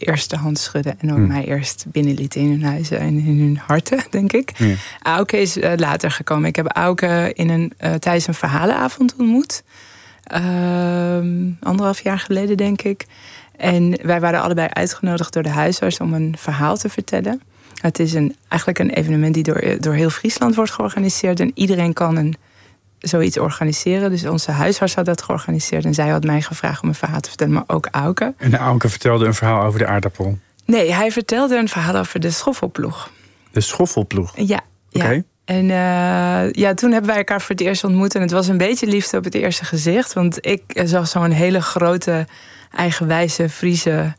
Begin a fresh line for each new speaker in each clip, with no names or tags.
eerst de hand schudden. En ook mij eerst binnenlieten in hun huizen en in hun harten, denk ik. Ja. Auke is later gekomen. Ik heb Auke tijdens een verhalenavond ontmoet. 1,5 jaar geleden, denk ik. En wij waren allebei uitgenodigd door de huisarts om een verhaal te vertellen. Het is eigenlijk een evenement die door heel Friesland wordt georganiseerd. En iedereen kan zoiets organiseren. Dus onze huisarts had dat georganiseerd. En zij had mij gevraagd om een verhaal te vertellen, maar ook Auke.
En Auke vertelde een verhaal over de aardappel?
Nee, hij vertelde een verhaal over de schoffelploeg.
De schoffelploeg?
Ja.
Okay.
En toen hebben wij elkaar voor het eerst ontmoet. En het was een beetje liefde op het eerste gezicht. Want ik zag zo'n hele grote, eigenwijze Friese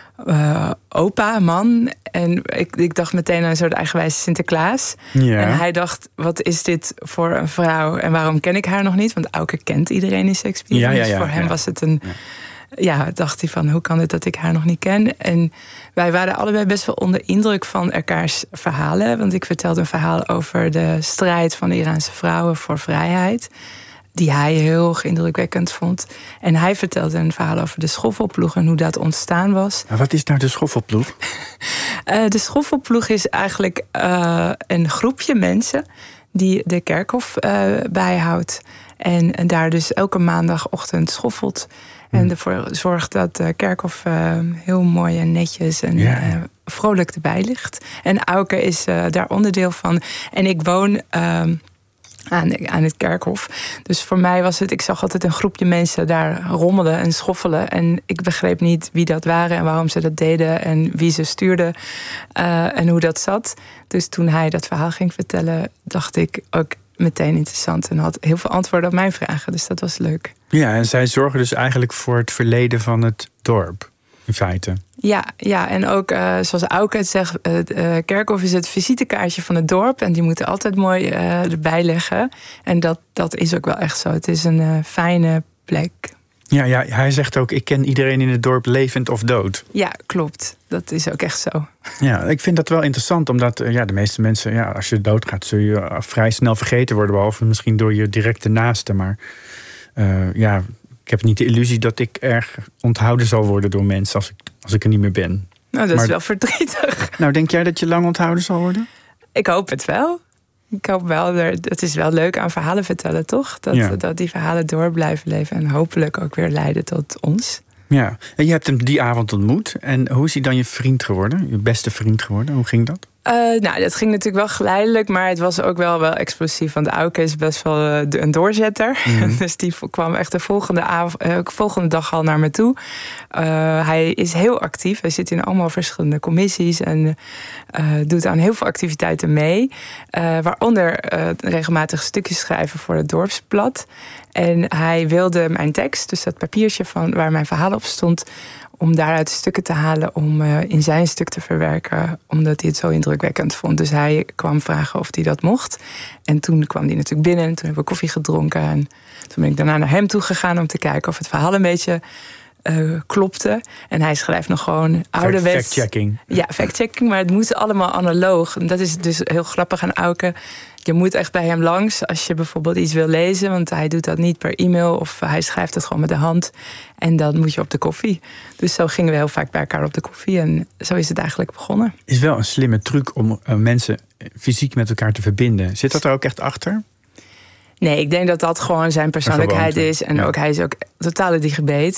opa, man. En ik dacht meteen aan een soort eigenwijze Sinterklaas. Ja. En hij dacht, wat is dit voor een vrouw? En waarom ken ik haar nog niet? Want Auke kent iedereen in Shakespeare. Ja, dus voor hem was het een... Ja, dacht hij van, hoe kan het dat ik haar nog niet ken? En wij waren allebei best wel onder indruk van elkaars verhalen. Want ik vertelde een verhaal over de strijd van de Iraanse vrouwen voor vrijheid, die hij heel indrukwekkend vond. En hij vertelde een verhaal over de schoffelploeg en hoe dat ontstaan was.
Maar wat is nou de schoffelploeg?
De schoffelploeg is eigenlijk een groepje mensen die de kerkhof bijhoudt. En daar dus elke maandagochtend schoffelt. En ervoor zorgt dat de kerkhof heel mooi en netjes en vrolijk erbij ligt. En Auke is daar onderdeel van. En ik woon aan het kerkhof. Dus voor mij was het... Ik zag altijd een groepje mensen daar rommelen en schoffelen. En ik begreep niet wie dat waren en waarom ze dat deden en wie ze stuurden en hoe dat zat. Dus toen hij dat verhaal ging vertellen, dacht ik ook meteen interessant en had heel veel antwoorden op mijn vragen. Dus dat was leuk.
Ja, en zij zorgen dus eigenlijk voor het verleden van het dorp, in feite.
Ja, en ook zoals Auke het zegt, het kerkhof is het visitekaartje van het dorp. En die moeten altijd mooi erbij leggen. En dat is ook wel echt zo. Het is een fijne plek.
Ja, hij zegt ook, ik ken iedereen in het dorp levend of dood.
Ja, klopt. Dat is ook echt zo.
Ja, ik vind dat wel interessant, omdat de meeste mensen, als je doodgaat, zul je vrij snel vergeten worden, behalve misschien door je directe naaste. Maar ik heb niet de illusie dat ik erg onthouden zal worden door mensen als ik er niet meer ben.
Nou, dat is wel verdrietig.
Nou, denk jij dat je lang onthouden zal worden?
Ik hoop het wel. Ik hoop wel, het is wel leuk aan verhalen vertellen, toch? Dat die verhalen door blijven leven en hopelijk ook weer leiden tot ons.
Ja, en je hebt hem die avond ontmoet. En hoe is hij dan je vriend geworden? Je beste vriend geworden? Hoe ging dat?
Dat ging natuurlijk wel geleidelijk, maar het was ook wel explosief. Want Auke is best wel een doorzetter. Mm-hmm. Dus die kwam echt de volgende dag al naar me toe. Hij is heel actief. Hij zit in allemaal verschillende commissies en doet aan heel veel activiteiten mee. Waaronder regelmatig stukjes schrijven voor het dorpsblad. En hij wilde mijn tekst, dus dat papiertje waar mijn verhaal op stond, om daaruit stukken te halen om in zijn stuk te verwerken, omdat hij het zo indrukwekkend vond. Dus hij kwam vragen of hij dat mocht. En toen kwam hij natuurlijk binnen en toen hebben we koffie gedronken. En toen ben ik daarna naar hem toe gegaan om te kijken of het verhaal een beetje klopte. En hij schrijft nog gewoon ouderwets.
Fact-checking.
Ja, fact-checking, maar het moet allemaal analoog. En dat is dus heel grappig aan Auke. Je moet echt bij hem langs als je bijvoorbeeld iets wil lezen, want hij doet dat niet per e-mail of hij schrijft het gewoon met de hand. En dan moet je op de koffie. Dus zo gingen we heel vaak bij elkaar op de koffie en zo is het eigenlijk begonnen.
Is wel een slimme truc om mensen fysiek met elkaar te verbinden. Zit dat er ook echt achter?
Nee, ik denk dat dat gewoon zijn persoonlijkheid is. En ook hij is ook totale digibeet.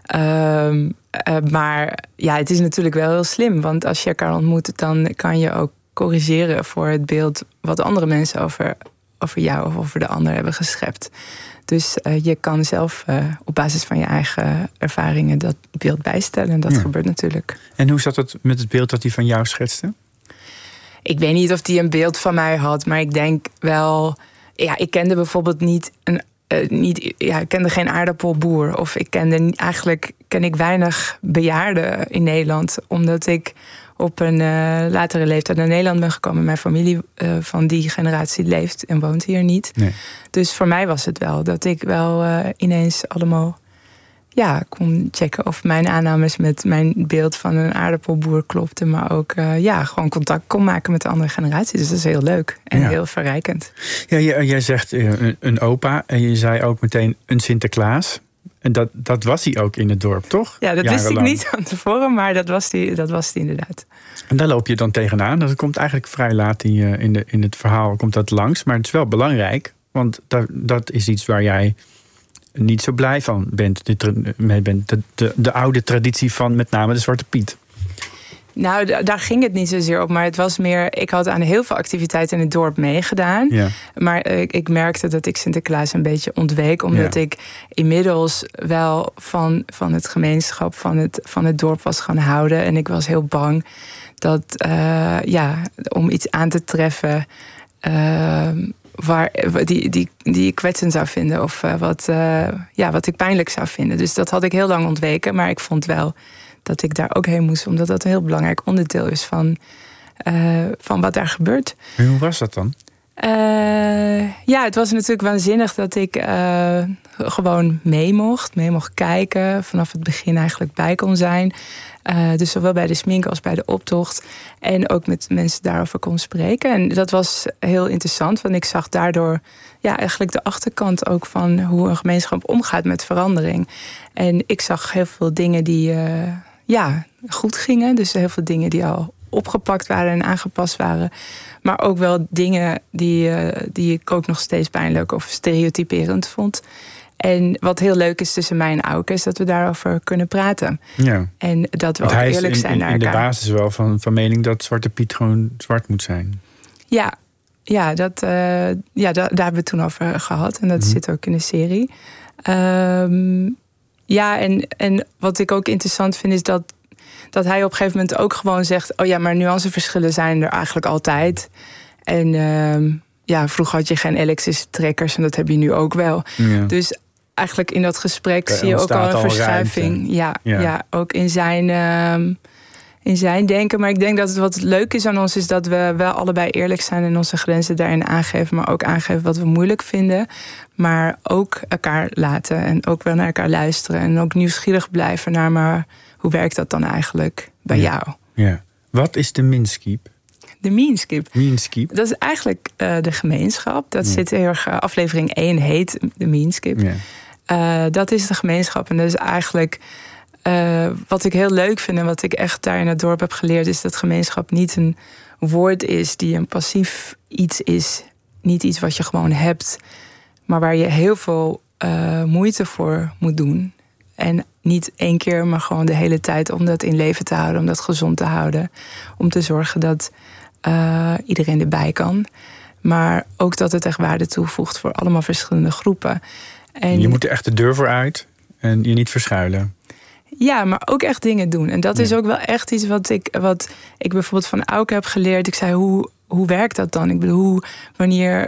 Maar ja, het is natuurlijk wel heel slim. Want als je elkaar ontmoet, dan kan je ook corrigeren voor het beeld wat andere mensen over jou of over de ander hebben geschept. Dus je kan zelf op basis van je eigen ervaringen dat beeld bijstellen. En dat gebeurt natuurlijk.
En hoe zat het met het beeld dat hij van jou schetste?
Ik weet niet of hij een beeld van mij had, maar ik denk wel. Ja, ik kende bijvoorbeeld ik kende geen aardappelboer. Of eigenlijk ken ik weinig bejaarden in Nederland. Omdat ik op een latere leeftijd naar Nederland ben gekomen. Mijn familie van die generatie leeft en woont hier niet. Nee. Dus voor mij was het wel dat ik wel ineens allemaal kon checken of mijn aannames met mijn beeld van een aardappelboer klopten. Maar ook gewoon contact kon maken met de andere generatie. Dus dat is heel leuk en heel verrijkend.
Ja, jij zegt een opa en je zei ook meteen een Sinterklaas. En dat was hij ook in het dorp, toch?
Ja, dat wist ik niet van tevoren, maar dat was hij inderdaad.
En daar loop je dan tegenaan. Dat komt eigenlijk vrij laat in het verhaal komt dat langs. Maar het is wel belangrijk, want dat is iets waar jij niet zo blij van bent. De oude traditie van met name de Zwarte Piet.
Nou, daar ging het niet zozeer op. Maar het was meer, ik had aan heel veel activiteiten in het dorp meegedaan. Ja. Maar ik merkte dat ik Sinterklaas een beetje ontweek. Omdat ik inmiddels wel van het gemeenschap, van het dorp was gaan houden. En ik was heel bang dat, om iets aan te treffen die ik kwetsend zou vinden. Of wat ik pijnlijk zou vinden. Dus dat had ik heel lang ontweken. Maar ik vond wel dat ik daar ook heen moest, omdat dat een heel belangrijk onderdeel is van wat daar gebeurt.
En hoe was dat dan?
Het was natuurlijk waanzinnig dat ik gewoon mee mocht kijken. Vanaf het begin eigenlijk bij kon zijn. Dus zowel bij de smink als bij de optocht. En ook met mensen daarover kon spreken. En dat was heel interessant, want ik zag daardoor eigenlijk de achterkant ook van hoe een gemeenschap omgaat met verandering. En ik zag heel veel dingen die goed gingen. Dus heel veel dingen die al opgepakt waren en aangepast waren. Maar ook wel dingen die ik ook nog steeds pijnlijk of stereotyperend vond. En wat heel leuk is tussen mij en Auke, is dat we daarover kunnen praten. Ja. En dat we ook eerlijk zijn naar elkaar.
In de basis wel van mening dat Zwarte Piet gewoon zwart moet zijn.
Ja, daar hebben we het toen over gehad. En dat zit ook in de serie. En wat ik ook interessant vind is dat hij op een gegeven moment ook gewoon zegt, maar nuanceverschillen zijn er eigenlijk altijd. En vroeger had je geen elektrische trekkers en dat heb je nu ook wel. Ja. Dus eigenlijk in dat gesprek zie je ook al een verschuiving. Ja, ook in zijn denken. Maar ik denk dat wat leuk is aan ons is dat we wel allebei eerlijk zijn en onze grenzen daarin aangeven. Maar ook aangeven wat we moeilijk vinden. Maar ook elkaar laten en ook wel naar elkaar luisteren. En ook nieuwsgierig blijven naar, maar hoe werkt dat dan eigenlijk bij jou? Ja.
Wat is de Minskip?
De Minskip.
Minskip.
Dat is eigenlijk de gemeenschap. Dat zit heel erg. Aflevering 1 heet de Minskip. Ja. Dat is de gemeenschap. En dat is eigenlijk wat ik heel leuk vind en wat ik echt daar in het dorp heb geleerd, is dat gemeenschap niet een woord is die een passief iets is. Niet iets wat je gewoon hebt, maar waar je heel veel moeite voor moet doen. En niet 1 keer, maar gewoon de hele tijd om dat in leven te houden, om dat gezond te houden. Om te zorgen dat iedereen erbij kan. Maar ook dat het echt waarde toevoegt voor allemaal verschillende groepen. En
je moet er echt de deur voor uit en je niet verschuilen.
Ja, maar ook echt dingen doen. En dat is ook wel echt iets wat ik bijvoorbeeld van Auke heb geleerd. Ik zei, hoe werkt dat dan? Ik bedoel, wanneer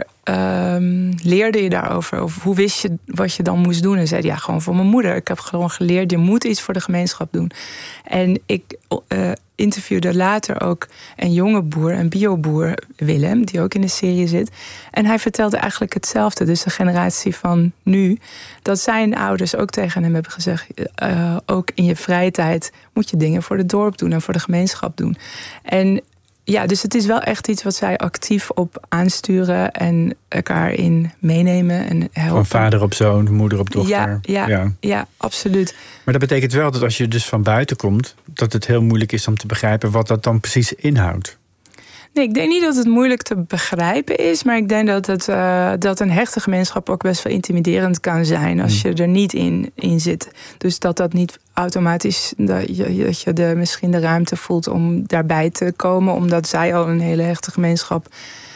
leerde je daarover? Of hoe wist je wat je dan moest doen? En zei hij, gewoon voor mijn moeder. Ik heb gewoon geleerd, je moet iets voor de gemeenschap doen. En ik interviewde later ook een jonge boer, een bioboer, Willem, die ook in de serie zit. En hij vertelde eigenlijk hetzelfde. Dus de generatie van nu, dat zijn ouders ook tegen hem hebben gezegd, ook in je vrije tijd moet je dingen voor het dorp doen en voor de gemeenschap doen. En ja, dus het is wel echt iets wat zij actief op aansturen en elkaar in meenemen en helpen.
Van vader op zoon, moeder op dochter.
Ja, absoluut.
Maar dat betekent wel dat als je dus van buiten komt, dat het heel moeilijk is om te begrijpen wat dat dan precies inhoudt.
Nee, ik denk niet dat het moeilijk te begrijpen is, maar ik denk dat een hechte gemeenschap ook best wel intimiderend kan zijn als je er niet in zit. Dus dat niet automatisch, dat je misschien de ruimte voelt om daarbij te komen, omdat zij al een hele hechte gemeenschap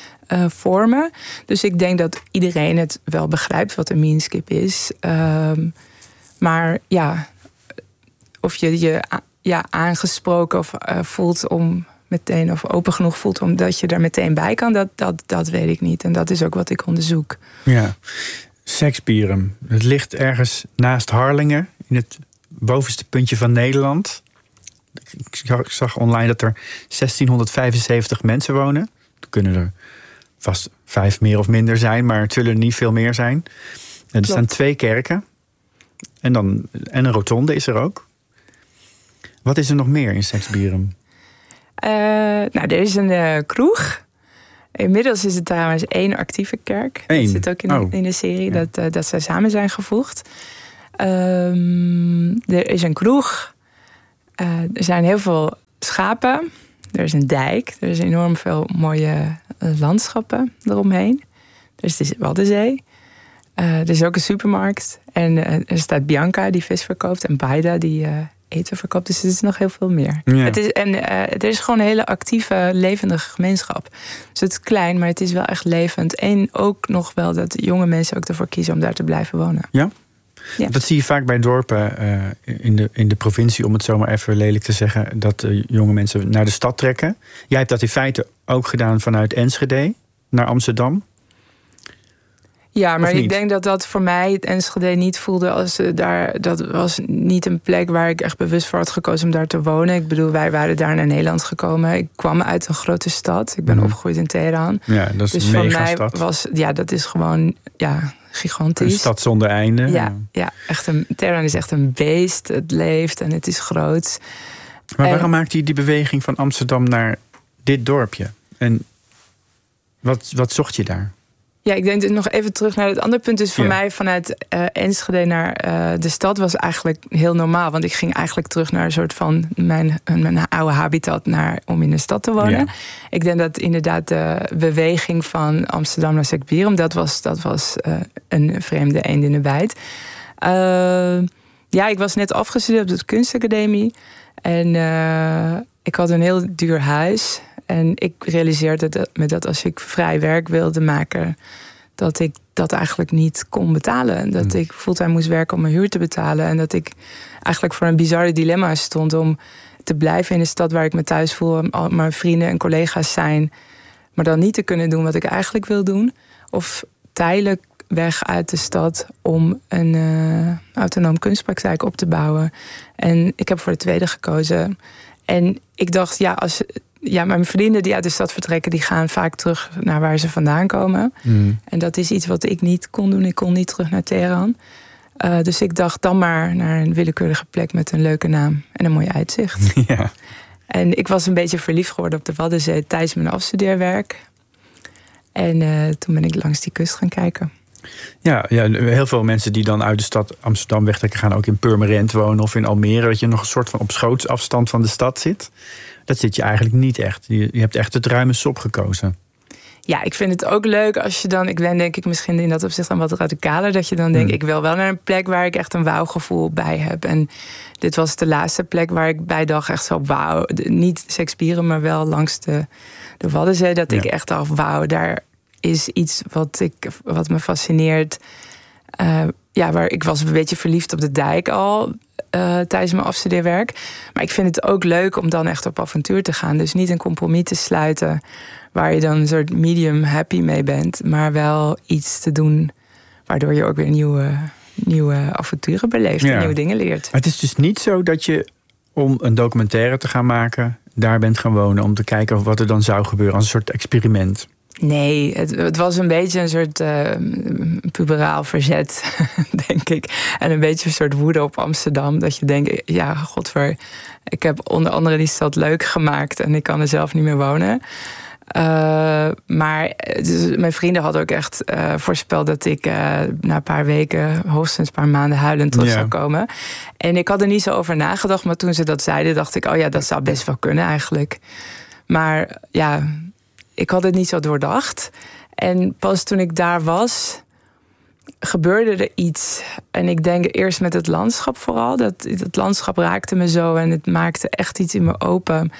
vormen. Dus ik denk dat iedereen het wel begrijpt wat een Minskip is. Maar ja, of je je aangesproken of voelt om meteen, of open genoeg voelt omdat je er meteen bij kan, dat weet ik niet. En dat is ook wat ik onderzoek.
Ja, Sekspierum. Het ligt ergens naast Harlingen, in het bovenste puntje van Nederland. Ik zag online dat er 1675 mensen wonen. Er kunnen er vast 5 meer of minder zijn, maar het zullen er niet veel meer zijn. En er staan 2 kerken. En een rotonde is er ook. Wat is er nog meer in Sekspierum?
Er is een kroeg. Inmiddels is het trouwens 1 actieve kerk.
1?
Dat zit ook in de serie, dat zij samen zijn gevoegd. Er is een kroeg. Er zijn heel veel schapen. Er is een dijk. Er is enorm veel mooie landschappen eromheen. Er is de Waddenzee. Er is ook een supermarkt. En er staat Bianca die vis verkoopt. En Baida die eten verkoopt. Dus er is nog heel veel meer. Ja. Het is gewoon een hele actieve, levendige gemeenschap. Dus het is klein, maar het is wel echt levend. En ook nog wel dat jonge mensen ook ervoor kiezen om daar te blijven wonen.
Ja? Ja. Dat zie je vaak bij dorpen in de provincie, om het zo maar even lelijk te zeggen, dat jonge mensen naar de stad trekken. Jij hebt dat in feite ook gedaan vanuit Enschede naar Amsterdam.
Ja, maar ik denk dat voor mij het Enschede niet voelde als daar. Dat was niet een plek waar ik echt bewust voor had gekozen om daar te wonen. Ik bedoel, wij waren daar naar Nederland gekomen. Ik kwam uit een grote stad. Ik ben opgegroeid in Teheran.
Ja, dat is dus een megastad.
Voor mij was, dat is gewoon, gigantisch.
Een stad zonder einde.
Ja, echt Teheran is echt een beest. Het leeft en het is groot.
Maar waarom maakte je die beweging van Amsterdam naar dit dorpje? En wat zocht je daar?
Ja, ik denk nog even terug naar het andere punt. Dus voor mij vanuit Enschede naar de stad was eigenlijk heel normaal. Want ik ging eigenlijk terug naar een soort van mijn oude habitat om in de stad te wonen. Ja. Ik denk dat inderdaad de beweging van Amsterdam naar Sekbirum, dat was een vreemde eend in de bijt. Ik was net afgestudeerd op de kunstacademie. En ik had een heel duur huis. En ik realiseerde dat als ik vrij werk wilde maken, dat ik dat eigenlijk niet kon betalen. Dat ik fulltime moest werken om mijn huur te betalen. En dat ik eigenlijk voor een bizarre dilemma stond om te blijven in de stad waar ik me thuis voel, al mijn vrienden en collega's zijn, maar dan niet te kunnen doen wat ik eigenlijk wil doen. Of tijdelijk weg uit de stad om een autonoom kunstpraktijk op te bouwen. En ik heb voor de tweede gekozen. En ik dacht, mijn vrienden die uit de stad vertrekken, die gaan vaak terug naar waar ze vandaan komen. En dat is iets wat ik niet kon doen. Ik kon niet terug naar Teheran. Dus ik dacht dan maar naar een willekeurige plek met een leuke naam en een mooi uitzicht. Ja. En ik was een beetje verliefd geworden op de Waddenzee tijdens mijn afstudeerwerk. En toen ben ik langs die kust gaan kijken.
Ja, heel veel mensen die dan uit de stad Amsterdam wegtrekken, gaan ook in Purmerend wonen of in Almere. Dat je nog een soort van op schootsafstand van de stad zit. Dat zit je eigenlijk niet echt. Je hebt echt het ruime sop gekozen.
Ja, ik vind het ook leuk als je dan, ik ben denk ik misschien in dat opzicht dan wat radicaler, dat je dan denkt, ik wil wel naar een plek waar ik echt een wauwgevoel bij heb. En dit was de laatste plek waar ik bij dacht echt zo wauw. Niet Sekbirum, maar wel langs de Waddenzee. Dat ik echt dacht, wauw, daar is iets wat me fascineert. Waar ik was een beetje verliefd op de dijk al tijdens mijn afstudeerwerk. Maar ik vind het ook leuk om dan echt op avontuur te gaan. Dus niet een compromis te sluiten waar je dan een soort medium happy mee bent, maar wel iets te doen waardoor je ook weer nieuwe avonturen beleeft en nieuwe dingen leert.
Maar het is dus niet zo dat je, om een documentaire te gaan maken, daar bent gaan wonen om te kijken wat er dan zou gebeuren als een soort experiment.
Nee, het was een beetje een soort puberaal verzet, denk ik. En een beetje een soort woede op Amsterdam. Dat je denkt, ja, godver, ik heb onder andere die stad leuk gemaakt en ik kan er zelf niet meer wonen. Maar dus mijn vrienden hadden ook echt voorspeld dat ik na een paar weken, hoogstens een paar maanden huilend terug zou komen. En ik had er niet zo over nagedacht, maar toen ze dat zeiden, dacht ik, dat zou best wel kunnen eigenlijk. Maar ik had het niet zo doordacht. En pas toen ik daar was, gebeurde er iets. En ik denk eerst met het landschap vooral. Het landschap raakte me zo en het maakte echt iets in me open.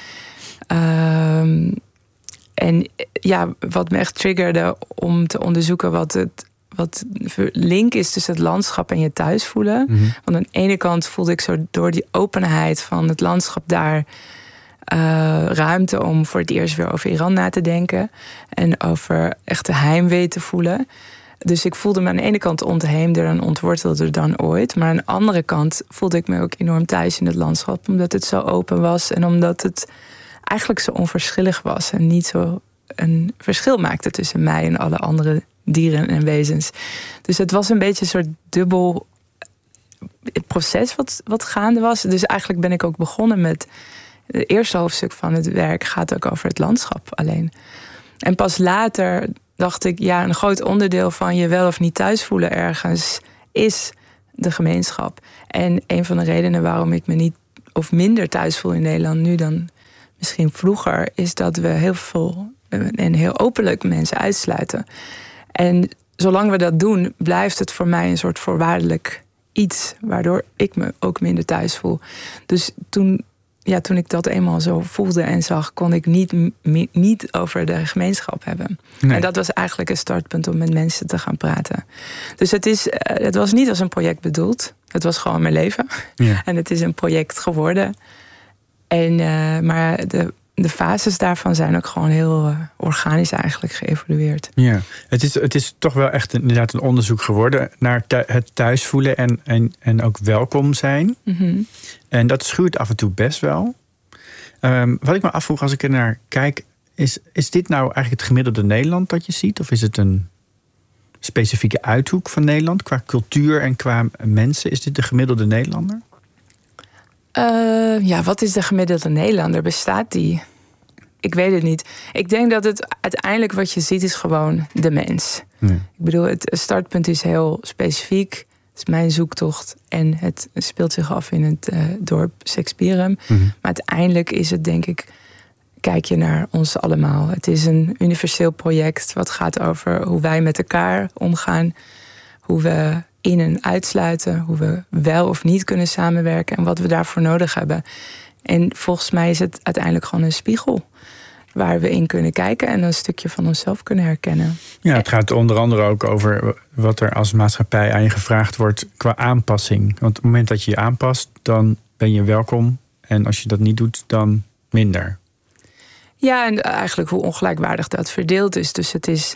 Wat me echt triggerde om te onderzoeken wat link is tussen het landschap en je thuis voelen. Mm-hmm. Want aan de ene kant voelde ik zo door die openheid van het landschap daar ruimte om voor het eerst weer over Iran na te denken. En over echte heimwee te voelen. Dus ik voelde me aan de ene kant ontheemder en ontwortelder dan ooit. Maar aan de andere kant voelde ik me ook enorm thuis in het landschap. Omdat het zo open was en omdat het eigenlijk zo onverschillig was. En niet zo een verschil maakte tussen mij en alle andere dieren en wezens. Dus het was een beetje een soort dubbel proces wat gaande was. Dus eigenlijk ben ik ook begonnen met het eerste hoofdstuk van het werk gaat ook over het landschap alleen. En pas later dacht ik, een groot onderdeel van je wel of niet thuis voelen ergens is de gemeenschap. En een van de redenen waarom ik me niet of minder thuis voel in Nederland nu dan misschien vroeger, is dat we heel veel en heel openlijk mensen uitsluiten. En zolang we dat doen, blijft het voor mij een soort voorwaardelijk iets, waardoor ik me ook minder thuis voel. Dus toen ik dat eenmaal zo voelde en zag, kon ik niet over de gemeenschap hebben. Nee. En dat was eigenlijk een startpunt om met mensen te gaan praten. Dus het was niet als een project bedoeld. Het was gewoon mijn leven. Ja. En het is een project geworden. Maar de fases daarvan zijn ook gewoon heel organisch eigenlijk geëvolueerd.
Ja, het is toch wel echt inderdaad een onderzoek geworden naar het thuis voelen en ook welkom zijn. Mm-hmm. En dat schuurt af en toe best wel. Wat ik me afvroeg als ik er naar kijk, is dit nou eigenlijk het gemiddelde Nederland dat je ziet? Of is het een specifieke uithoek van Nederland qua cultuur en qua mensen? Is dit de gemiddelde Nederlander?
Wat is de gemiddelde Nederlander? Bestaat die? Ik weet het niet. Ik denk dat het uiteindelijk wat je ziet is gewoon de mens. Nee. Ik bedoel, het startpunt is heel specifiek. Het is mijn zoektocht en het speelt zich af in het dorp Sekspirum. Mm-hmm. Maar uiteindelijk is het, denk ik, kijk je naar ons allemaal. Het is een universeel project wat gaat over hoe wij met elkaar omgaan. Hoe we in- en uitsluiten. Hoe we wel of niet kunnen samenwerken. En wat we daarvoor nodig hebben. En volgens mij is het uiteindelijk gewoon een spiegel waar we in kunnen kijken en een stukje van onszelf kunnen herkennen.
Ja, het gaat onder andere ook over wat er als maatschappij aan je gevraagd wordt qua aanpassing. Want op het moment dat je je aanpast, dan ben je welkom. En als je dat niet doet, dan minder.
Ja, en eigenlijk hoe ongelijkwaardig dat verdeeld is. Dus het is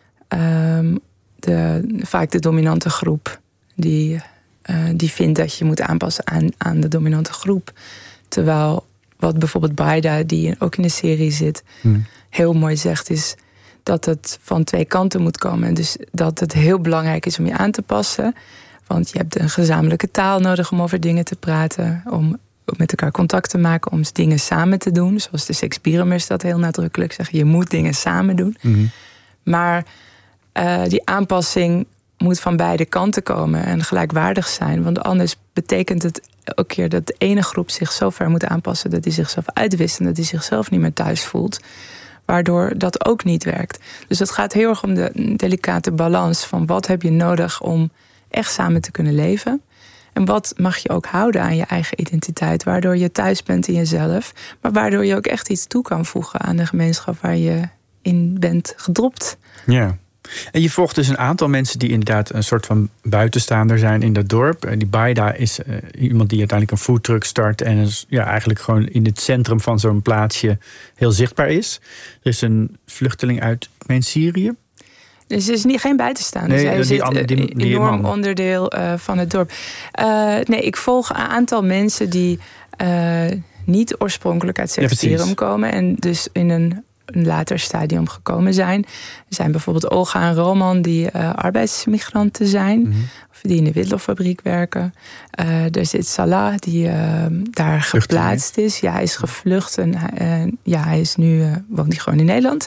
vaak de dominante groep die vindt dat je moet aanpassen aan de dominante groep. Terwijl wat bijvoorbeeld Baida, die ook in de serie zit, heel mooi zegt, is dat het van twee kanten moet komen. En dus dat het heel belangrijk is om je aan te passen. Want je hebt een gezamenlijke taal nodig om over dingen te praten. Om met elkaar contact te maken, om dingen samen te doen. Zoals de Sekspirumers dat heel nadrukkelijk zeggen. Je moet dingen samen doen. Mm-hmm. Maar die aanpassing moet van beide kanten komen en gelijkwaardig zijn. Want anders betekent het elke keer dat de ene groep zich zo ver moet aanpassen dat hij zichzelf uitwist en dat hij zichzelf niet meer thuis voelt. Waardoor dat ook niet werkt. Dus het gaat heel erg om de delicate balans van wat heb je nodig om echt samen te kunnen leven. En wat mag je ook houden aan je eigen identiteit. Waardoor je thuis bent in jezelf. Maar waardoor je ook echt iets toe kan voegen aan de gemeenschap waar je in bent gedropt.
Ja. En je volgt dus een aantal mensen die inderdaad een soort van buitenstaander zijn in dat dorp. Die Baida is iemand die uiteindelijk een foodtruck start en eigenlijk gewoon in het centrum van zo'n plaatsje heel zichtbaar is. Er is een vluchteling uit, ik meen, Syrië.
Dus het is geen buitenstaander. Nee, hij zit enorm onderdeel van het dorp. Ik volg een aantal mensen die niet oorspronkelijk uit Sekspirum komen en dus in een later stadium gekomen zijn. Er zijn bijvoorbeeld Olga en Roman die arbeidsmigranten zijn. Mm-hmm. Of die in de witlofffabriek werken. Er zit Salah die daar geplaatst is. Ja, hij is gevlucht en hij is nu woont hij gewoon in Nederland.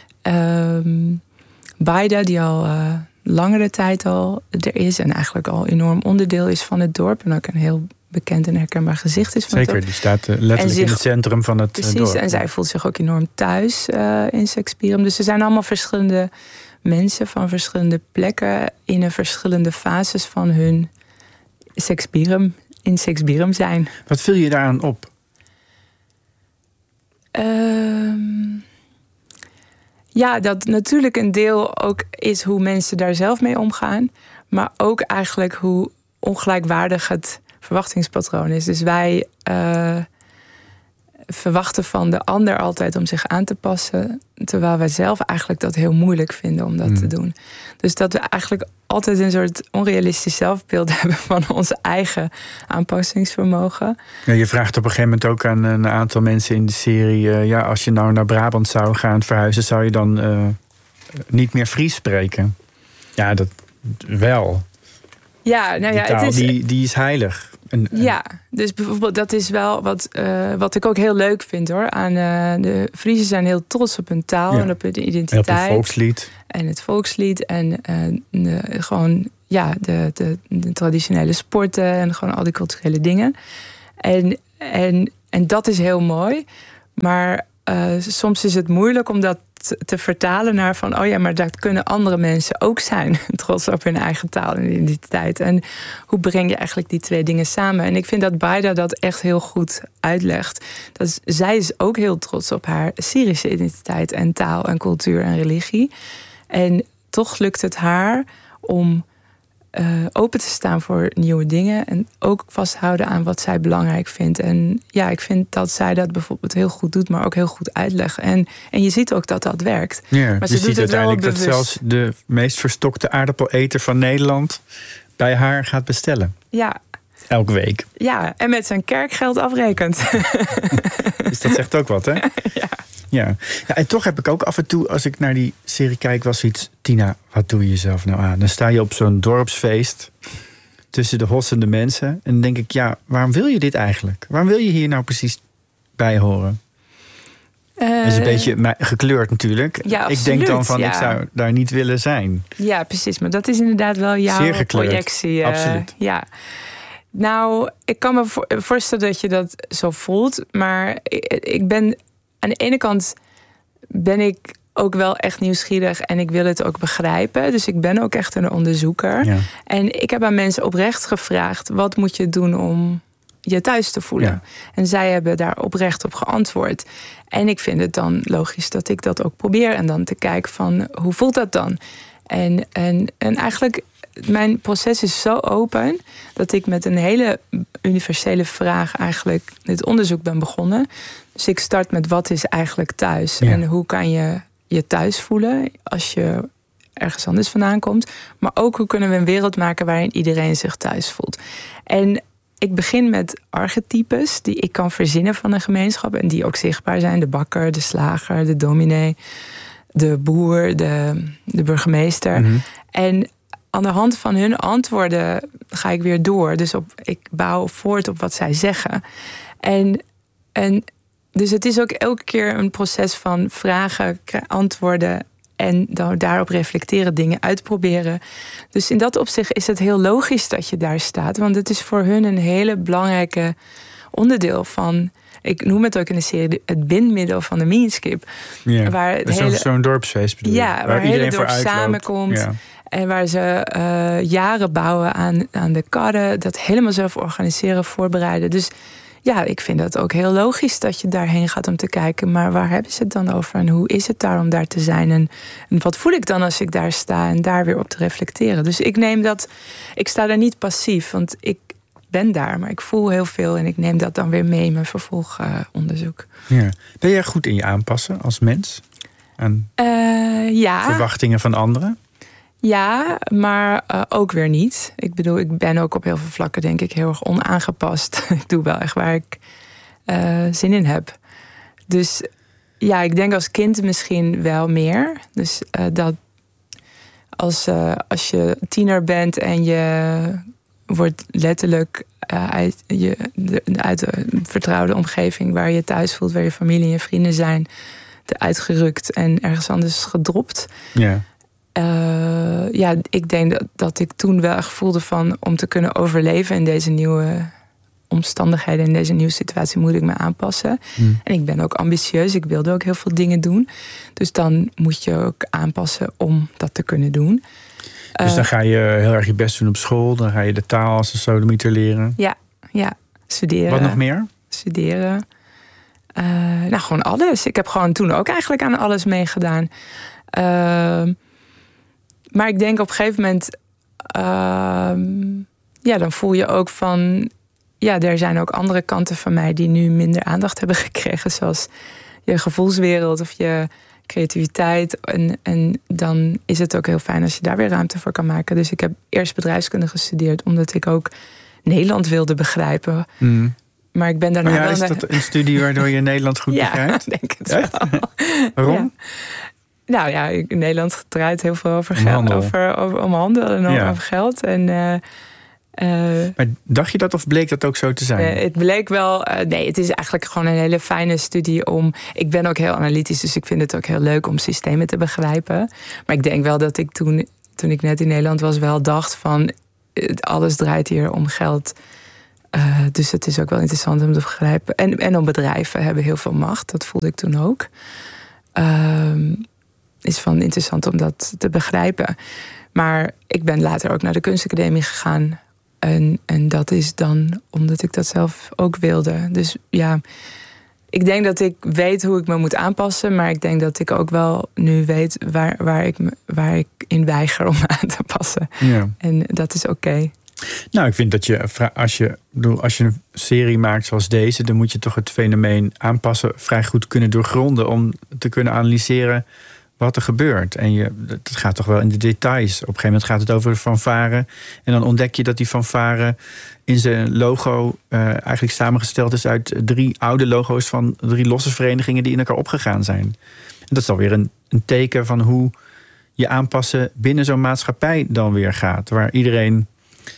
Baida die al langere tijd al er is en eigenlijk al enorm onderdeel is van het dorp en ook een heel bekend en herkenbaar gezicht is van
Zeker, die staat letterlijk in het centrum van het dorp.
Precies, en zij voelt zich ook enorm thuis in Sekspirum. Dus er zijn allemaal verschillende mensen van verschillende plekken in een verschillende fases van hun in Sekspirum zijn.
Wat viel je daaraan op?
Dat natuurlijk een deel ook is hoe mensen daar zelf mee omgaan. Maar ook eigenlijk hoe ongelijkwaardig het verwachtingspatroon is. Dus wij verwachten van de ander altijd om zich aan te passen, terwijl wij zelf eigenlijk dat heel moeilijk vinden om dat te doen. Dus dat we eigenlijk altijd een soort onrealistisch zelfbeeld hebben van ons eigen aanpassingsvermogen.
Ja, je vraagt op een gegeven moment ook aan een aantal mensen in de serie, als je nou naar Brabant zou gaan verhuizen, zou je dan niet meer Fries spreken? Ja, dat wel.
Ja, nou ja,
die taal,
het is,
die is heilig.
Ja, dus bijvoorbeeld dat is wel wat ik ook heel leuk vind hoor. De Friezen zijn heel trots op hun taal en op hun identiteit.
En op het volkslied.
En het volkslied. En gewoon de traditionele sporten en gewoon al die culturele dingen. En dat is heel mooi. Maar soms is het moeilijk om dat te vertalen naar van... oh ja, maar daar kunnen andere mensen ook zijn. Trots op hun eigen taal en identiteit. En hoe breng je eigenlijk die twee dingen samen? En ik vind dat Baida dat echt heel goed uitlegt. Zij is ook heel trots op haar Syrische identiteit... en taal en cultuur en religie. En toch lukt het haar om open te staan voor nieuwe dingen... en ook vasthouden aan wat zij belangrijk vindt. En ja, ik vind dat zij dat bijvoorbeeld heel goed doet... maar ook heel goed uitlegt. En je ziet ook dat dat werkt.
Ja,
maar
je ziet uiteindelijk dat zelfs de meest verstokte aardappeleter van Nederland... bij haar gaat bestellen.
Ja.
Elke week.
Ja, en met zijn kerkgeld afrekent.
Dus dat zegt ook wat, hè?
Ja.
Ja, en toch heb ik ook af en toe, als ik naar die serie kijk, was iets... Tina, wat doe je jezelf nou aan? Dan sta je op zo'n dorpsfeest tussen de hossende mensen. En dan denk ik, ja, waarom wil je dit eigenlijk? Waarom wil je hier nou precies bij horen? Dat is een beetje gekleurd natuurlijk.
Ja, absoluut,
ik denk dan van, ik zou daar niet willen zijn.
Ja, precies. Maar dat is inderdaad wel jouw projectie.
Absoluut.
Ja. Nou, ik kan me voorstellen dat je dat zo voelt. Maar ik ben... Aan de ene kant ben ik ook wel echt nieuwsgierig en ik wil het ook begrijpen. Dus ik ben ook echt een onderzoeker. Ja. En ik heb aan mensen oprecht gevraagd... wat moet je doen om je thuis te voelen? Ja. En zij hebben daar oprecht op geantwoord. En ik vind het dan logisch dat ik dat ook probeer... en dan te kijken van, hoe voelt dat dan? En eigenlijk... Mijn proces is zo open dat ik met een hele universele vraag eigenlijk dit onderzoek ben begonnen. Dus ik start met wat is eigenlijk thuis? Ja. En hoe kan je je thuis voelen als je ergens anders vandaan komt? Maar ook hoe kunnen we een wereld maken waarin iedereen zich thuis voelt? En ik begin met archetypes die ik kan verzinnen van een gemeenschap en die ook zichtbaar zijn. De bakker, de slager, de dominee, de boer, de burgemeester. Mm-hmm. En aan de hand van hun antwoorden ga ik weer door. Dus ik bouw voort op wat zij zeggen. En dus het is ook elke keer een proces van vragen, antwoorden... en daarop reflecteren, dingen uitproberen. Dus in dat opzicht is het heel logisch dat je daar staat. Want het is voor hun een hele belangrijke onderdeel van... Ik noem het ook in de serie het bindmiddel van de Meanskip.
Ja,
waar
zo'n dorpsfeest bedoel je?
Ja, waar hele dorp samenkomt... Ja. En waar ze jaren bouwen aan de karren. Dat helemaal zelf organiseren, voorbereiden. Dus ja, ik vind het ook heel logisch dat je daarheen gaat om te kijken. Maar waar hebben ze het dan over? En hoe is het daar om daar te zijn? En wat voel ik dan als ik daar sta? En daar weer op te reflecteren. Dus ik sta daar niet passief. Want ik ben daar, maar ik voel heel veel. En ik neem dat dan weer mee in mijn vervolgonderzoek.
Ja. Ben jij goed in je aanpassen als mens? Aan verwachtingen van anderen?
Ja, maar ook weer niet. Ik bedoel, ik ben ook op heel veel vlakken denk ik heel erg onaangepast. Ik doe wel echt waar ik zin in heb. Dus ja, ik denk als kind misschien wel meer. Dus dat als je tiener bent en je wordt letterlijk uit een vertrouwde omgeving... waar je thuis voelt, waar je familie en je vrienden zijn... uitgerukt en ergens anders gedropt...
Ja.
Ik denk dat ik toen wel echt voelde van... om te kunnen overleven in deze nieuwe omstandigheden... in deze nieuwe situatie moet ik me aanpassen. En ik ben ook ambitieus, ik wilde ook heel veel dingen doen. Dus dan moet je ook aanpassen om dat te kunnen doen.
Dus dan ga je heel erg je best doen op school... dan ga je de taal als een sodemieter leren.
Ja, studeren.
Wat nog meer?
Studeren. Gewoon alles. Ik heb gewoon toen ook eigenlijk aan alles meegedaan... Maar ik denk op een gegeven moment... dan voel je ook van... Ja, er zijn ook andere kanten van mij... die nu minder aandacht hebben gekregen. Zoals je gevoelswereld of je creativiteit. En dan is het ook heel fijn als je daar weer ruimte voor kan maken. Dus ik heb eerst bedrijfskunde gestudeerd... omdat ik ook Nederland wilde begrijpen. Maar ik ben daarna...
Maar is dat een studie waardoor je Nederland goed begrijpt?
Ja, denk het wel.
Waarom?
Ja. Nou ja, in Nederland draait heel veel over geld, om handel en over geld.
Maar dacht je dat of bleek dat ook zo te zijn?
Het bleek wel. Het is eigenlijk gewoon een hele fijne studie om. Ik ben ook heel analytisch, dus ik vind het ook heel leuk om systemen te begrijpen. Maar ik denk wel dat ik toen toen ik net in Nederland was, wel dacht van alles draait hier om geld. Dus het is ook wel interessant om te begrijpen. En om bedrijven hebben heel veel macht. Dat voelde ik toen ook. Is van interessant om dat te begrijpen. Maar ik ben later ook naar de kunstacademie gegaan. En dat is dan omdat ik dat zelf ook wilde. Dus ja, ik denk dat ik weet hoe ik me moet aanpassen. Maar ik denk dat ik ook wel nu weet waar ik in weiger om aan te passen. Ja. En dat is oké.
Nou, ik vind dat als je een serie maakt zoals deze, dan moet je toch het fenomeen aanpassen vrij goed kunnen doorgronden om te kunnen analyseren wat er gebeurt. En het gaat toch wel in de details. Op een gegeven moment gaat het over de fanfare. En dan ontdek je dat die fanfare in zijn logo eigenlijk samengesteld is uit 3 oude logo's van 3 losse verenigingen die in elkaar opgegaan zijn. En dat is alweer een teken van hoe je aanpassen binnen zo'n maatschappij dan weer gaat. Waar iedereen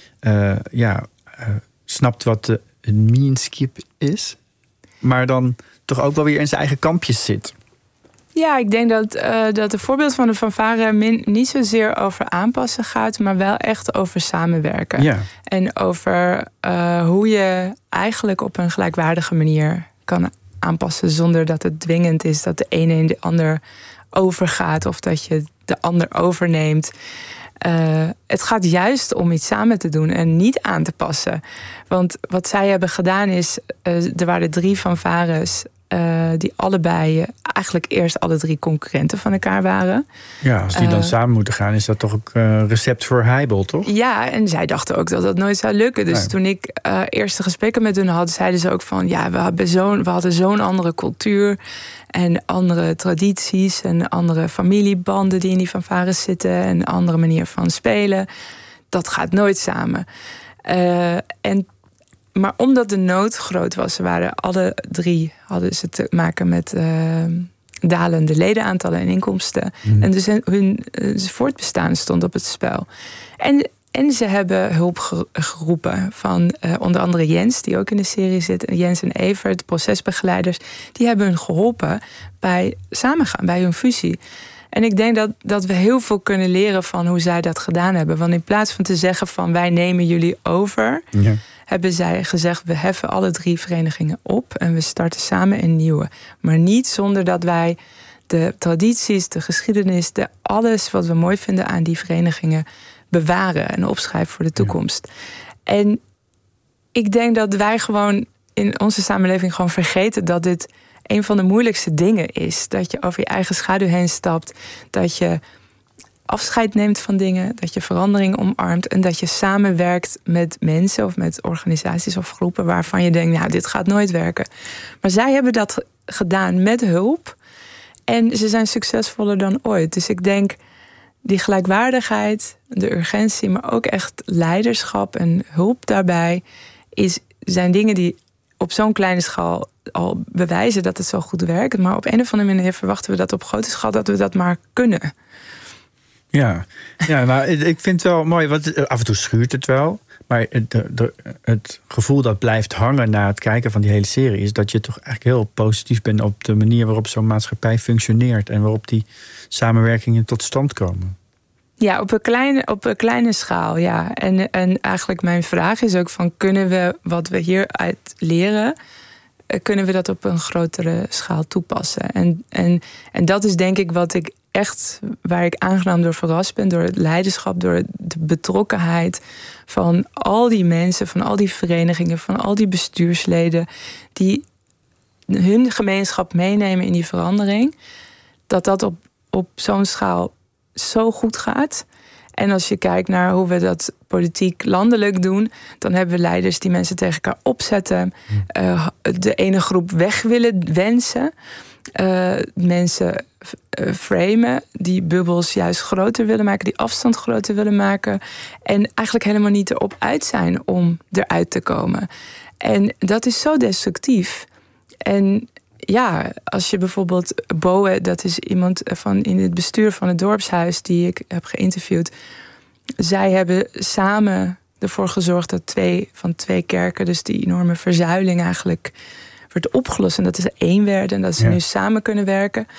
snapt wat een meanskip is. Maar dan toch ook wel weer in zijn eigen kampjes zit.
Ja, ik denk dat het voorbeeld van de fanfare niet zozeer over aanpassen gaat, maar wel echt over samenwerken. Ja. En over hoe je eigenlijk op een gelijkwaardige manier kan aanpassen zonder dat het dwingend is dat de ene in de ander overgaat of dat je de ander overneemt. Het gaat juist om iets samen te doen en niet aan te passen. Want wat zij hebben gedaan is, er waren 3 fanfares die allebei eigenlijk eerst alle 3 concurrenten van elkaar waren. Ja,
als die dan samen moeten gaan, is dat toch ook een recept voor heibel, toch?
Ja, en zij dachten ook dat dat nooit zou lukken. Dus toen ik eerste gesprekken met hun had, zeiden ze ook van ja, we hadden zo'n andere cultuur en andere tradities en andere familiebanden die in die fanfares zitten en een andere manier van spelen. Dat gaat nooit samen. Maar omdat de nood groot was, waren alle 3 hadden ze te maken met dalende ledenaantallen en inkomsten. Mm. En dus hun voortbestaan stond op het spel. En ze hebben hulp geroepen van onder andere Jens, die ook in de serie zit. Jens en Evert, procesbegeleiders, die hebben hun geholpen bij samengaan, bij hun fusie. En ik denk dat we heel veel kunnen leren van hoe zij dat gedaan hebben. Want in plaats van te zeggen van wij nemen jullie over, ja, hebben zij gezegd we heffen alle 3 verenigingen op en we starten samen een nieuwe. Maar niet zonder dat wij de tradities, de geschiedenis, alles wat we mooi vinden aan die verenigingen bewaren en opschrijven voor de toekomst. Ja. En ik denk dat wij gewoon in onze samenleving gewoon vergeten dat dit een van de moeilijkste dingen is. Dat je over je eigen schaduw heen stapt. Dat je afscheid neemt van dingen. Dat je verandering omarmt. En dat je samenwerkt met mensen of met organisaties of groepen waarvan je denkt, nou, dit gaat nooit werken. Maar zij hebben dat gedaan met hulp. En ze zijn succesvoller dan ooit. Dus ik denk, die gelijkwaardigheid, de urgentie, maar ook echt leiderschap en hulp daarbij zijn dingen die op zo'n kleine schaal al bewijzen dat het zo goed werkt. Maar op een of andere manier verwachten we dat op grote schaal dat we dat maar kunnen.
Ja, maar ik vind het wel mooi, want af en toe schuurt het wel. Maar het gevoel dat blijft hangen na het kijken van die hele serie is dat je toch eigenlijk heel positief bent op de manier waarop zo'n maatschappij functioneert en waarop die samenwerkingen tot stand komen.
Ja, op een kleine schaal, ja. En eigenlijk mijn vraag is ook van, kunnen we wat we hieruit leren, kunnen we dat op een grotere schaal toepassen? En dat is denk ik wat ik echt, waar ik aangenaam door verrast ben, door het leiderschap, door de betrokkenheid van al die mensen, van al die verenigingen, van al die bestuursleden die hun gemeenschap meenemen in die verandering, dat op zo'n schaal zo goed gaat. En als je kijkt naar hoe we dat politiek landelijk doen, dan hebben we leiders die mensen tegen elkaar opzetten, de ene groep weg willen wensen, mensen framen, die bubbels juist groter willen maken, die afstand groter willen maken en eigenlijk helemaal niet erop uit zijn om eruit te komen. En dat is zo destructief. En ja, als je bijvoorbeeld Boe, dat is iemand van in het bestuur van het dorpshuis die ik heb geïnterviewd. Zij hebben samen ervoor gezorgd dat 2 kerken, dus die enorme verzuiling eigenlijk werd opgelost. En dat is 1 werden en dat ze nu samen kunnen werken.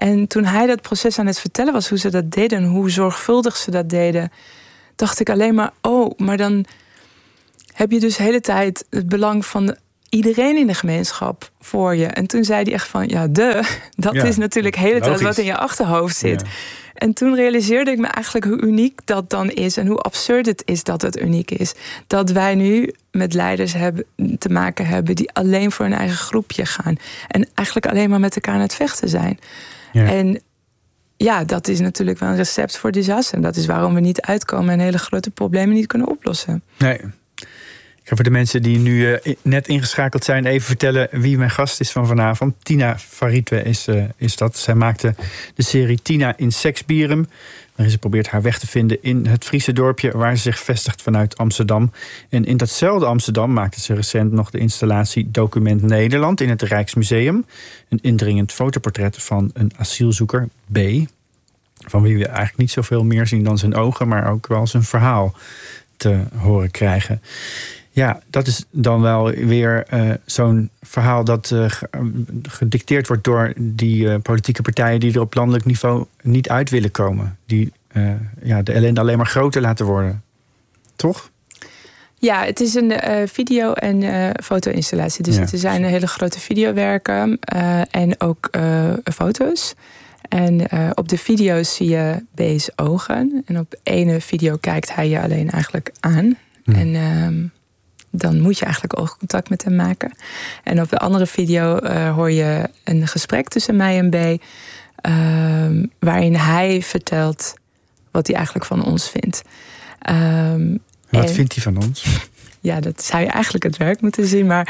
En toen hij dat proces aan het vertellen was, hoe ze dat deden en hoe zorgvuldig ze dat deden, dacht ik alleen maar, maar dan heb je dus de hele tijd het belang van iedereen in de gemeenschap voor je. En toen zei hij echt van, dat is natuurlijk de hele tijd wat in je achterhoofd zit. Ja. En toen realiseerde ik me eigenlijk hoe uniek dat dan is en hoe absurd het is dat het uniek is. Dat wij nu met leiders te maken hebben die alleen voor hun eigen groepje gaan. En eigenlijk alleen maar met elkaar aan het vechten zijn. Ja. En dat is natuurlijk wel een recept voor disaster. En dat is waarom we niet uitkomen en hele grote problemen niet kunnen oplossen.
Nee. Ik ga voor de mensen die nu net ingeschakeld zijn even vertellen wie mijn gast is van vanavond. Tina Faridwe is dat. Zij maakte de serie Tina in Seksbierum, waarin ze probeert haar weg te vinden in het Friese dorpje waar ze zich vestigt vanuit Amsterdam. En in datzelfde Amsterdam maakte ze recent nog de installatie Document Nederland in het Rijksmuseum. Een indringend fotoportret van een asielzoeker, B, van wie we eigenlijk niet zoveel meer zien dan zijn ogen, maar ook wel zijn verhaal te horen krijgen. Ja, dat is dan wel weer zo'n verhaal dat gedicteerd wordt door die politieke partijen die er op landelijk niveau niet uit willen komen. Die de ellende alleen maar groter laten worden. Toch?
Ja, het is een video- en foto-installatie. Dus het zijn hele grote videowerken en ook foto's. En op de video's zie je B's ogen. En op de ene video kijkt hij je alleen eigenlijk aan. En dan moet je eigenlijk oogcontact met hem maken. En op de andere video hoor je een gesprek tussen mij en B, waarin hij vertelt wat hij eigenlijk van ons vindt.
Wat vindt hij van ons?
Ja, dat zou je eigenlijk het werk moeten zien. Maar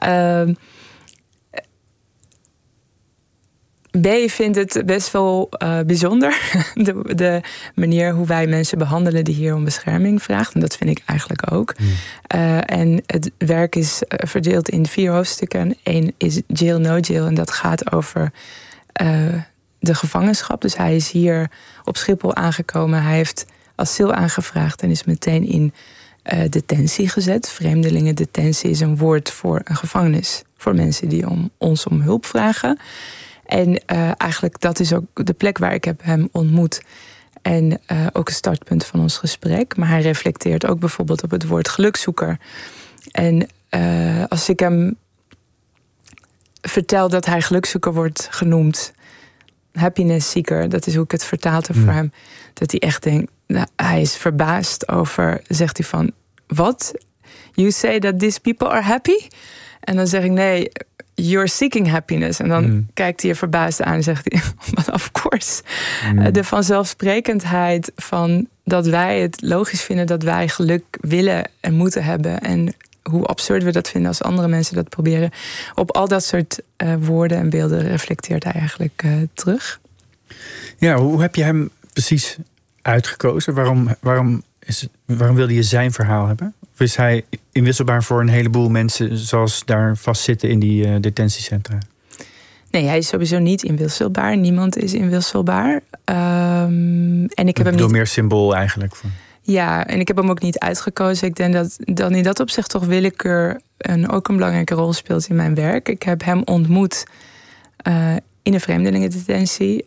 B vindt het best wel bijzonder. De manier hoe wij mensen behandelen die hier om bescherming vraagt. En dat vind ik eigenlijk ook. En het werk is verdeeld in 4 hoofdstukken. 1 is Jail No Jail. En dat gaat over de gevangenschap. Dus hij is hier op Schiphol aangekomen. Hij heeft asiel aangevraagd en is meteen in detentie gezet. Vreemdelingendetentie is een woord voor een gevangenis. Voor mensen die ons om hulp vragen. En eigenlijk dat is ook de plek waar ik heb hem ontmoet. En ook een startpunt van ons gesprek. Maar hij reflecteert ook bijvoorbeeld op het woord gelukzoeker. En als ik hem vertel dat hij gelukzoeker wordt genoemd, happiness seeker, dat is hoe ik het vertaald heb voor hem. Dat hij echt denkt, hij is verbaasd over, zegt hij van, what? You say that these people are happy? En dan zeg ik, nee, you're seeking happiness. En dan kijkt hij je verbaasd aan en zegt hij, of course. De vanzelfsprekendheid van dat wij het logisch vinden dat wij geluk willen en moeten hebben. En hoe absurd we dat vinden als andere mensen dat proberen. Op al dat soort woorden en beelden reflecteert hij eigenlijk terug.
Ja, hoe heb je hem precies uitgekozen? Waarom wilde je zijn verhaal hebben? Of is hij inwisselbaar voor een heleboel mensen zoals daar vastzitten in die detentiecentra?
Nee, hij is sowieso niet inwisselbaar. Niemand is inwisselbaar. En ik heb hem niet
meer symbool eigenlijk.
Ja, en ik heb hem ook niet uitgekozen. Ik denk dat dan in dat opzicht toch willekeur ook een belangrijke rol speelt in mijn werk. Ik heb hem ontmoet in een vreemdelingendetentie.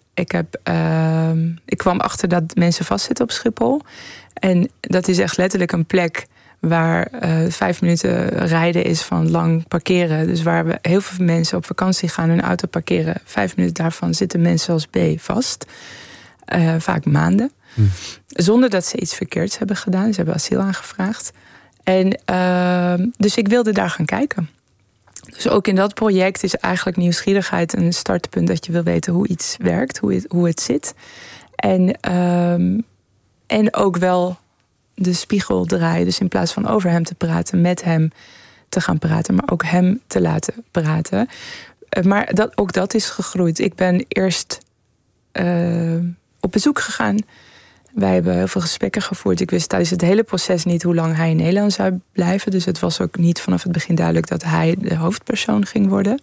Ik kwam achter dat mensen vastzitten op Schiphol. En dat is echt letterlijk een plek waar 5 minuten rijden is van lang parkeren. Dus waar we heel veel mensen op vakantie gaan hun auto parkeren. 5 minuten daarvan zitten mensen als B vast. Vaak maanden. Zonder dat ze iets verkeerds hebben gedaan. Ze hebben asiel aangevraagd. En dus ik wilde daar gaan kijken. Dus ook in dat project is eigenlijk nieuwsgierigheid een startpunt, dat je wil weten hoe iets werkt, hoe het zit. En ook wel de spiegel draaien. Dus in plaats van over hem te praten, met hem te gaan praten, maar ook hem te laten praten. Maar ook dat is gegroeid. Ik ben eerst op bezoek gegaan. Wij hebben heel veel gesprekken gevoerd. Ik wist tijdens het hele proces niet hoe lang hij in Nederland zou blijven. Dus het was ook niet vanaf het begin duidelijk dat hij de hoofdpersoon ging worden.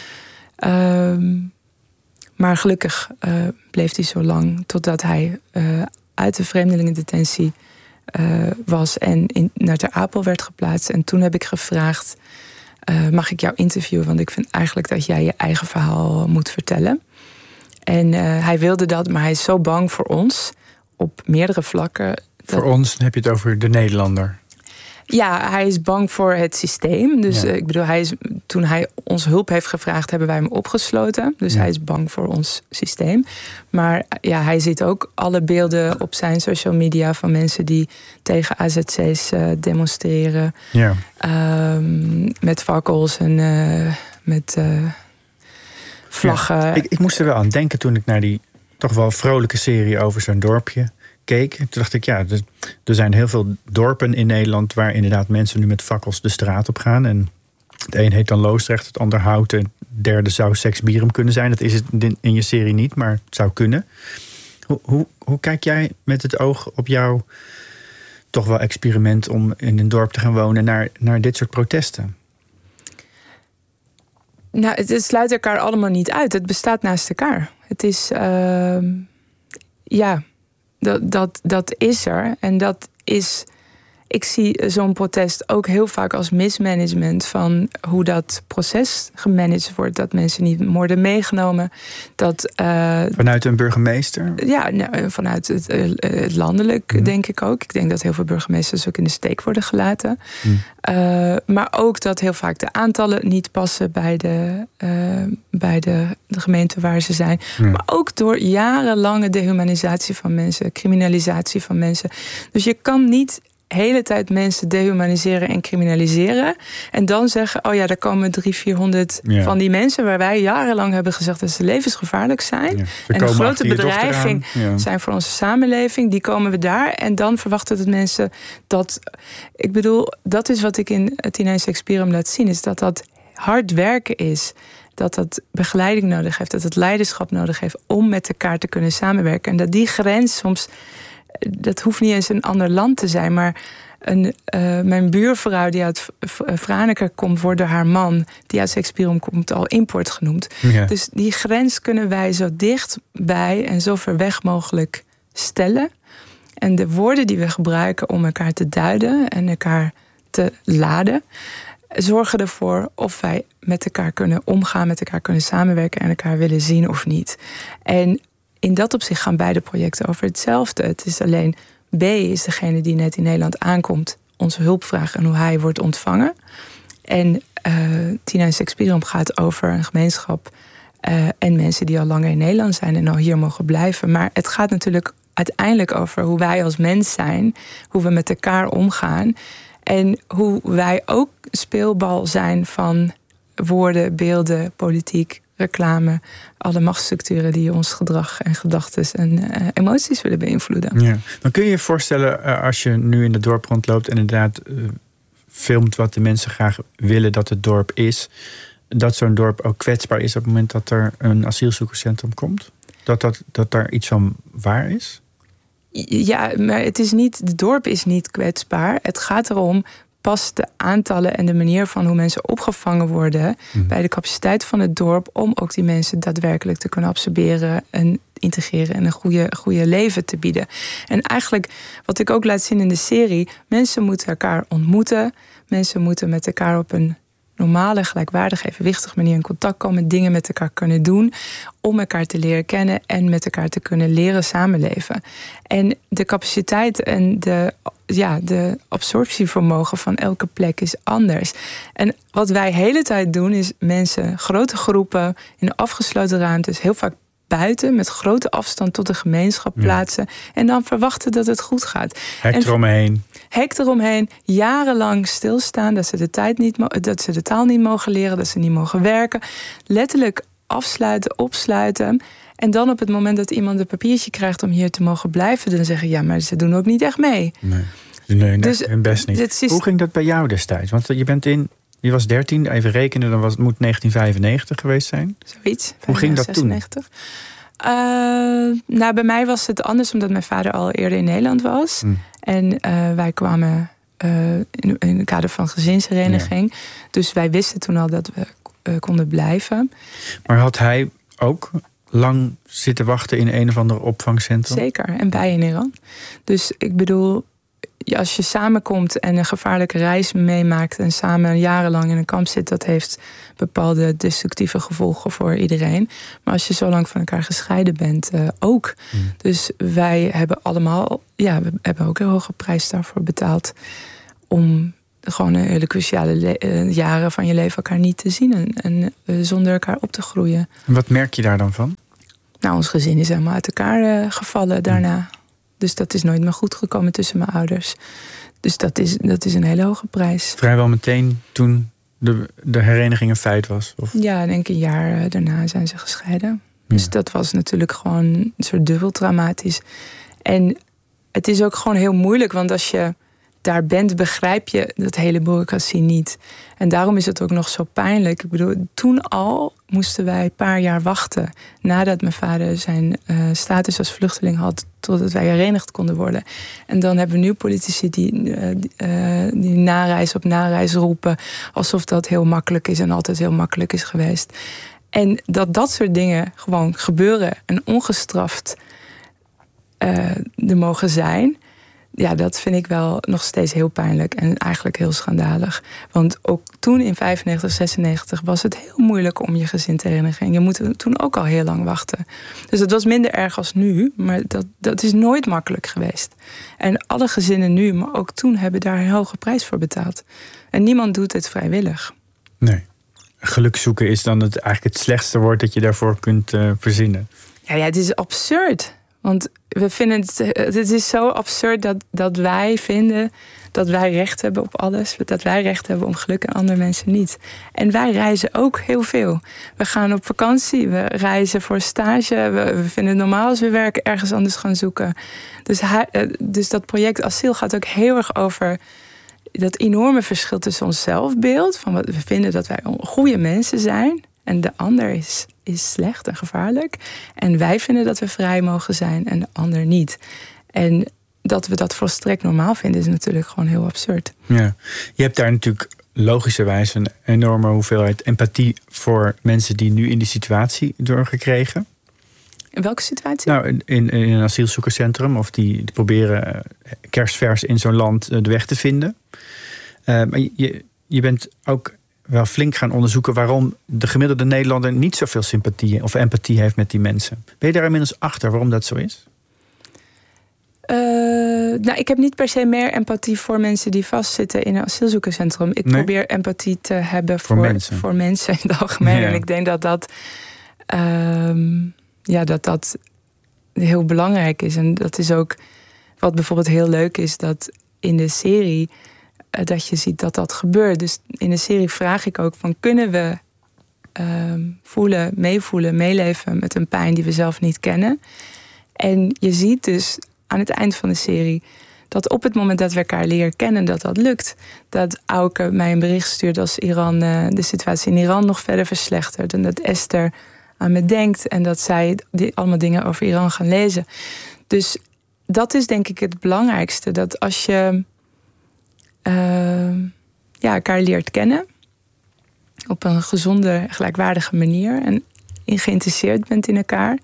Maar gelukkig bleef hij zo lang totdat hij uit de vreemdelingendetentie was en naar Ter Apel werd geplaatst. En toen heb ik gevraagd, mag ik jou interviewen? Want ik vind eigenlijk dat jij je eigen verhaal moet vertellen. En hij wilde dat, maar hij is zo bang voor ons op meerdere vlakken.
Voor ons heb je het over de Nederlander.
Ja, hij is bang voor het systeem. Dus ik bedoel, toen hij ons hulp heeft gevraagd, hebben wij hem opgesloten. Dus hij is bang voor ons systeem. Maar ja, hij ziet ook alle beelden op zijn social media van mensen die tegen AZC's demonstreren. Ja. Met fakkels en met vlaggen.
Ja, ik moest er wel aan denken toen ik naar die toch wel vrolijke serie over zo'n dorpje keek. Toen dacht ik, er zijn heel veel dorpen in Nederland waar inderdaad mensen nu met fakkels de straat op gaan. En het een heet dan Loosdrecht, het ander Houten, het derde zou Seksbierum kunnen zijn. Dat is het in je serie niet, maar het zou kunnen. Hoe kijk jij met het oog op jouw toch wel experiment om in een dorp te gaan wonen naar dit soort protesten?
Nou, het sluit elkaar allemaal niet uit. Het bestaat naast elkaar. Het is, dat is er. En dat is, ik zie zo'n protest ook heel vaak als mismanagement van hoe dat proces gemanaged wordt. Dat mensen niet worden meegenomen.
Vanuit een burgemeester?
Ja, vanuit het landelijk denk ik ook. Ik denk dat heel veel burgemeesters ook in de steek worden gelaten. Maar ook dat heel vaak de aantallen niet passen bij de gemeente waar ze zijn. Maar ook door jarenlange dehumanisatie van mensen, criminalisatie van mensen. Dus je kan niet de hele tijd mensen dehumaniseren en criminaliseren. En dan zeggen, daar komen 300-400 van die mensen waar wij jarenlang hebben gezegd dat ze levensgevaarlijk zijn. Ja, en een grote bedreiging zijn voor onze samenleving. Die komen we daar. En dan verwachten de mensen dat. Ik bedoel, dat is wat ik in het Teenage Seksbierum laat zien. Is dat hard werken is. Dat begeleiding nodig heeft. Dat het leiderschap nodig heeft om met elkaar te kunnen samenwerken. En dat die grens soms. Dat hoeft niet eens een ander land te zijn, maar mijn buurvrouw die uit Franeker komt, wordt door haar man, die uit Seksbierum komt, al import genoemd. Ja. Dus die grens kunnen wij zo dichtbij en zo ver weg mogelijk stellen. En de woorden die we gebruiken om elkaar te duiden en elkaar te laden, zorgen ervoor of wij met elkaar kunnen omgaan, met elkaar kunnen samenwerken en elkaar willen zien of niet. En in dat opzicht gaan beide projecten over hetzelfde. Het is alleen B is degene die net in Nederland aankomt, onze hulp vraagt en hoe hij wordt ontvangen. En Teenage Seksbierum gaat over een gemeenschap en mensen die al langer in Nederland zijn en al hier mogen blijven. Maar het gaat natuurlijk uiteindelijk over hoe wij als mens zijn, hoe we met elkaar omgaan en hoe wij ook speelbal zijn van woorden, beelden, politiek, reclame, alle machtsstructuren die ons gedrag en gedachten en emoties willen beïnvloeden.
Ja. Dan kun je je voorstellen, als je nu in het dorp rondloopt en inderdaad filmt wat de mensen graag willen dat het dorp is, dat zo'n dorp ook kwetsbaar is op het moment dat er een asielzoekerscentrum komt? Dat daar iets van waar is?
Ja, maar het dorp is niet kwetsbaar. Het gaat erom, past de aantallen en de manier van hoe mensen opgevangen worden bij de capaciteit van het dorp om ook die mensen daadwerkelijk te kunnen absorberen en integreren en een goede leven te bieden. En eigenlijk, wat ik ook laat zien in de serie, mensen moeten elkaar ontmoeten. Mensen moeten met elkaar op een normale, gelijkwaardige, evenwichtige manier in contact komen, dingen met elkaar kunnen doen, om elkaar te leren kennen en met elkaar te kunnen leren samenleven. En de capaciteit en de absorptievermogen van elke plek is anders. En wat wij de hele tijd doen, is mensen, grote groepen, in afgesloten ruimtes, heel vaak buiten, met grote afstand tot de gemeenschap plaatsen. En dan verwachten dat het goed gaat. Hek eromheen, jarenlang stilstaan, dat ze de taal niet mogen leren, dat ze niet mogen werken. Letterlijk afsluiten, opsluiten. En dan op het moment dat iemand een papiertje krijgt om hier te mogen blijven, dan zeggen ja, maar ze doen ook niet echt mee.
Nee, dus, best niet. Hoe ging dat bij jou destijds? Want je was 13, even rekenen, dan het moet 1995 geweest zijn.
Zoiets.
Hoe ging dat
96. Toen? Bij mij was het anders, omdat mijn vader al eerder in Nederland was. En wij kwamen in het kader van gezinshereniging. Ja. Dus wij wisten toen al dat we konden blijven.
Maar had hij ook lang zitten wachten in een of ander opvangcentrum?
Zeker, en bij in Iran. Dus ik bedoel, als je samenkomt en een gevaarlijke reis meemaakt en samen jarenlang in een kamp zit, dat heeft bepaalde destructieve gevolgen voor iedereen. Maar als je zo lang van elkaar gescheiden bent, ook. Dus wij hebben allemaal, we hebben ook een hoge prijs daarvoor betaald om gewoon een hele cruciale jaren van je leven elkaar niet te zien en zonder elkaar op te groeien.
En wat merk je daar dan van?
Nou, ons gezin is helemaal uit elkaar gevallen daarna. Dus dat is nooit meer goed gekomen tussen mijn ouders. Dus dat is een hele hoge prijs.
Vrijwel meteen toen de hereniging een feit was? Of?
Ja, ik denk een jaar daarna zijn ze gescheiden. Ja. Dus dat was natuurlijk gewoon een soort dubbel traumatisch. En het is ook gewoon heel moeilijk, want als je daar bent, begrijp je dat hele bureaucratie niet. En daarom is het ook nog zo pijnlijk. Ik bedoel, toen al moesten wij een paar jaar wachten nadat mijn vader zijn status als vluchteling had, totdat wij herenigd konden worden. En dan hebben we nu politici die nareis op nareis roepen, alsof dat heel makkelijk is en altijd heel makkelijk is geweest. En dat soort dingen gewoon gebeuren en ongestraft er mogen zijn. Ja, dat vind ik wel nog steeds heel pijnlijk en eigenlijk heel schandalig. Want ook toen in 95, 96 was het heel moeilijk om je gezin te herenigen. Je moet toen ook al heel lang wachten. Dus het was minder erg als nu, maar dat is nooit makkelijk geweest. En alle gezinnen nu, maar ook toen, hebben daar een hoge prijs voor betaald. En niemand doet het vrijwillig.
Nee. Geluk zoeken is dan eigenlijk het slechtste woord dat je daarvoor kunt verzinnen.
Ja, het is absurd. Want we vinden het is zo absurd dat wij vinden dat wij recht hebben op alles. Dat wij recht hebben om geluk en andere mensen niet. En wij reizen ook heel veel. We gaan op vakantie, we reizen voor stage. We vinden het normaal als we werken ergens anders gaan zoeken. Dus dat project Asiel gaat ook heel erg over dat enorme verschil tussen ons zelfbeeld. Van wat we vinden dat wij goede mensen zijn. En de ander is slecht en gevaarlijk. En wij vinden dat we vrij mogen zijn en de ander niet. En dat we dat volstrekt normaal vinden is natuurlijk gewoon heel absurd. Ja.
Je hebt daar natuurlijk logischerwijs een enorme hoeveelheid empathie voor mensen die nu in die situatie doorgekregen.
In welke situatie?
Nou, in een asielzoekerscentrum of die proberen kerstvers in zo'n land de weg te vinden. Maar je bent ook wel flink gaan onderzoeken waarom de gemiddelde Nederlander niet zoveel sympathie of empathie heeft met die mensen. Ben je daar inmiddels achter waarom dat zo is?
Ik heb niet per se meer empathie voor mensen die vastzitten in een asielzoekerscentrum. Ik probeer empathie te hebben voor mensen in het algemeen. Ja. En ik denk dat heel belangrijk is. En dat is ook wat bijvoorbeeld heel leuk is, dat in de serie dat je ziet dat gebeurt. Dus in de serie vraag ik ook van, kunnen we voelen, meeleven met een pijn die we zelf niet kennen? En je ziet dus aan het eind van de serie dat op het moment dat we elkaar leren kennen, dat lukt. Dat Auke mij een bericht stuurt als de situatie in Iran nog verder verslechtert. En dat Esther aan me denkt en dat zij allemaal dingen over Iran gaan lezen. Dus dat is denk ik het belangrijkste. Dat als je elkaar leert kennen op een gezonde, gelijkwaardige manier en geïnteresseerd bent in elkaar,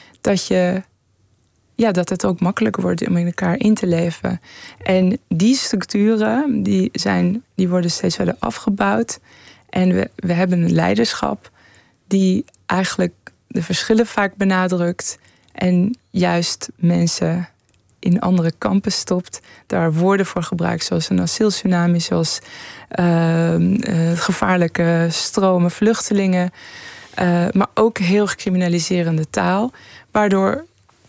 dat het ook makkelijker wordt om in elkaar in te leven. En die structuren die worden steeds verder afgebouwd. En we hebben een leiderschap die eigenlijk de verschillen vaak benadrukt en juist mensen in andere kampen stopt, daar woorden voor gebruikt, zoals een asieltsunami, zoals gevaarlijke stromen vluchtelingen, maar ook heel criminaliserende taal, waardoor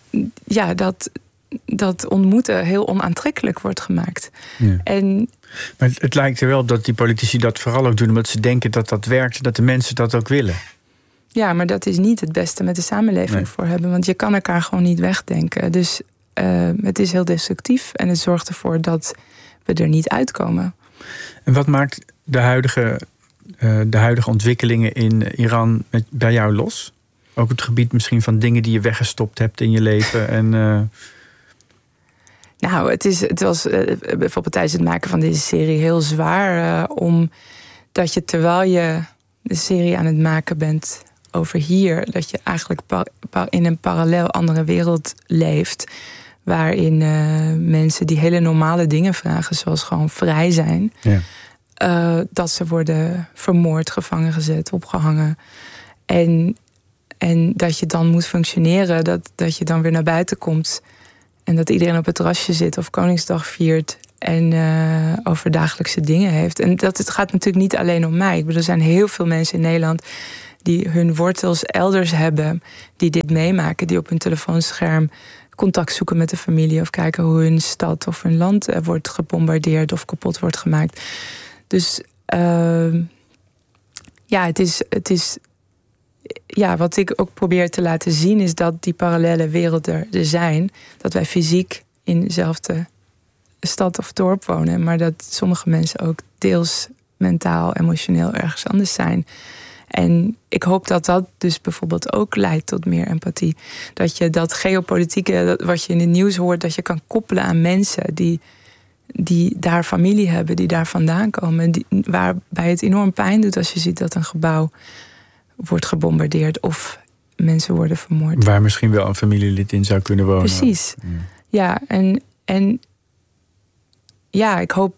dat ontmoeten heel onaantrekkelijk wordt gemaakt. Ja.
Maar het lijkt er wel op dat die politici dat vooral ook doen omdat ze denken dat dat werkt, dat de mensen dat ook willen.
Ja, maar dat is niet het beste met de samenleving voor hebben, want je kan elkaar gewoon niet wegdenken. Dus het is heel destructief en het zorgt ervoor dat we er niet uitkomen.
En wat maakt de huidige ontwikkelingen in Iran bij jou los? Ook het gebied misschien van dingen die je weggestopt hebt in je leven? En,
Nou, het was bijvoorbeeld tijdens het maken van deze serie heel zwaar. Omdat je terwijl je de serie aan het maken bent over hier, dat je eigenlijk in een parallel andere wereld leeft. waarin mensen die hele normale dingen vragen, zoals gewoon vrij zijn, dat ze worden vermoord, gevangen gezet, opgehangen. En dat je dan moet functioneren, dat je dan weer naar buiten komt en dat iedereen op het terrasje zit of Koningsdag viert en over dagelijkse dingen heeft. En het gaat natuurlijk niet alleen om mij. Ik bedoel, er zijn heel veel mensen in Nederland die hun wortels elders hebben, die dit meemaken, die op hun telefoonscherm contact zoeken met de familie of kijken hoe hun stad of hun land wordt gebombardeerd of kapot wordt gemaakt. Dus het is wat ik ook probeer te laten zien is dat die parallele werelden er zijn. Dat wij fysiek in dezelfde stad of dorp wonen, maar dat sommige mensen ook deels mentaal, emotioneel ergens anders zijn. En ik hoop dat dat dus bijvoorbeeld ook leidt tot meer empathie. Dat je dat geopolitieke, wat je in het nieuws hoort, dat je kan koppelen aan mensen die daar familie hebben, die daar vandaan komen, waarbij het enorm pijn doet als je ziet dat een gebouw wordt gebombardeerd of mensen worden vermoord.
Waar misschien wel een familielid in zou kunnen wonen.
Precies. Ja, en ik hoop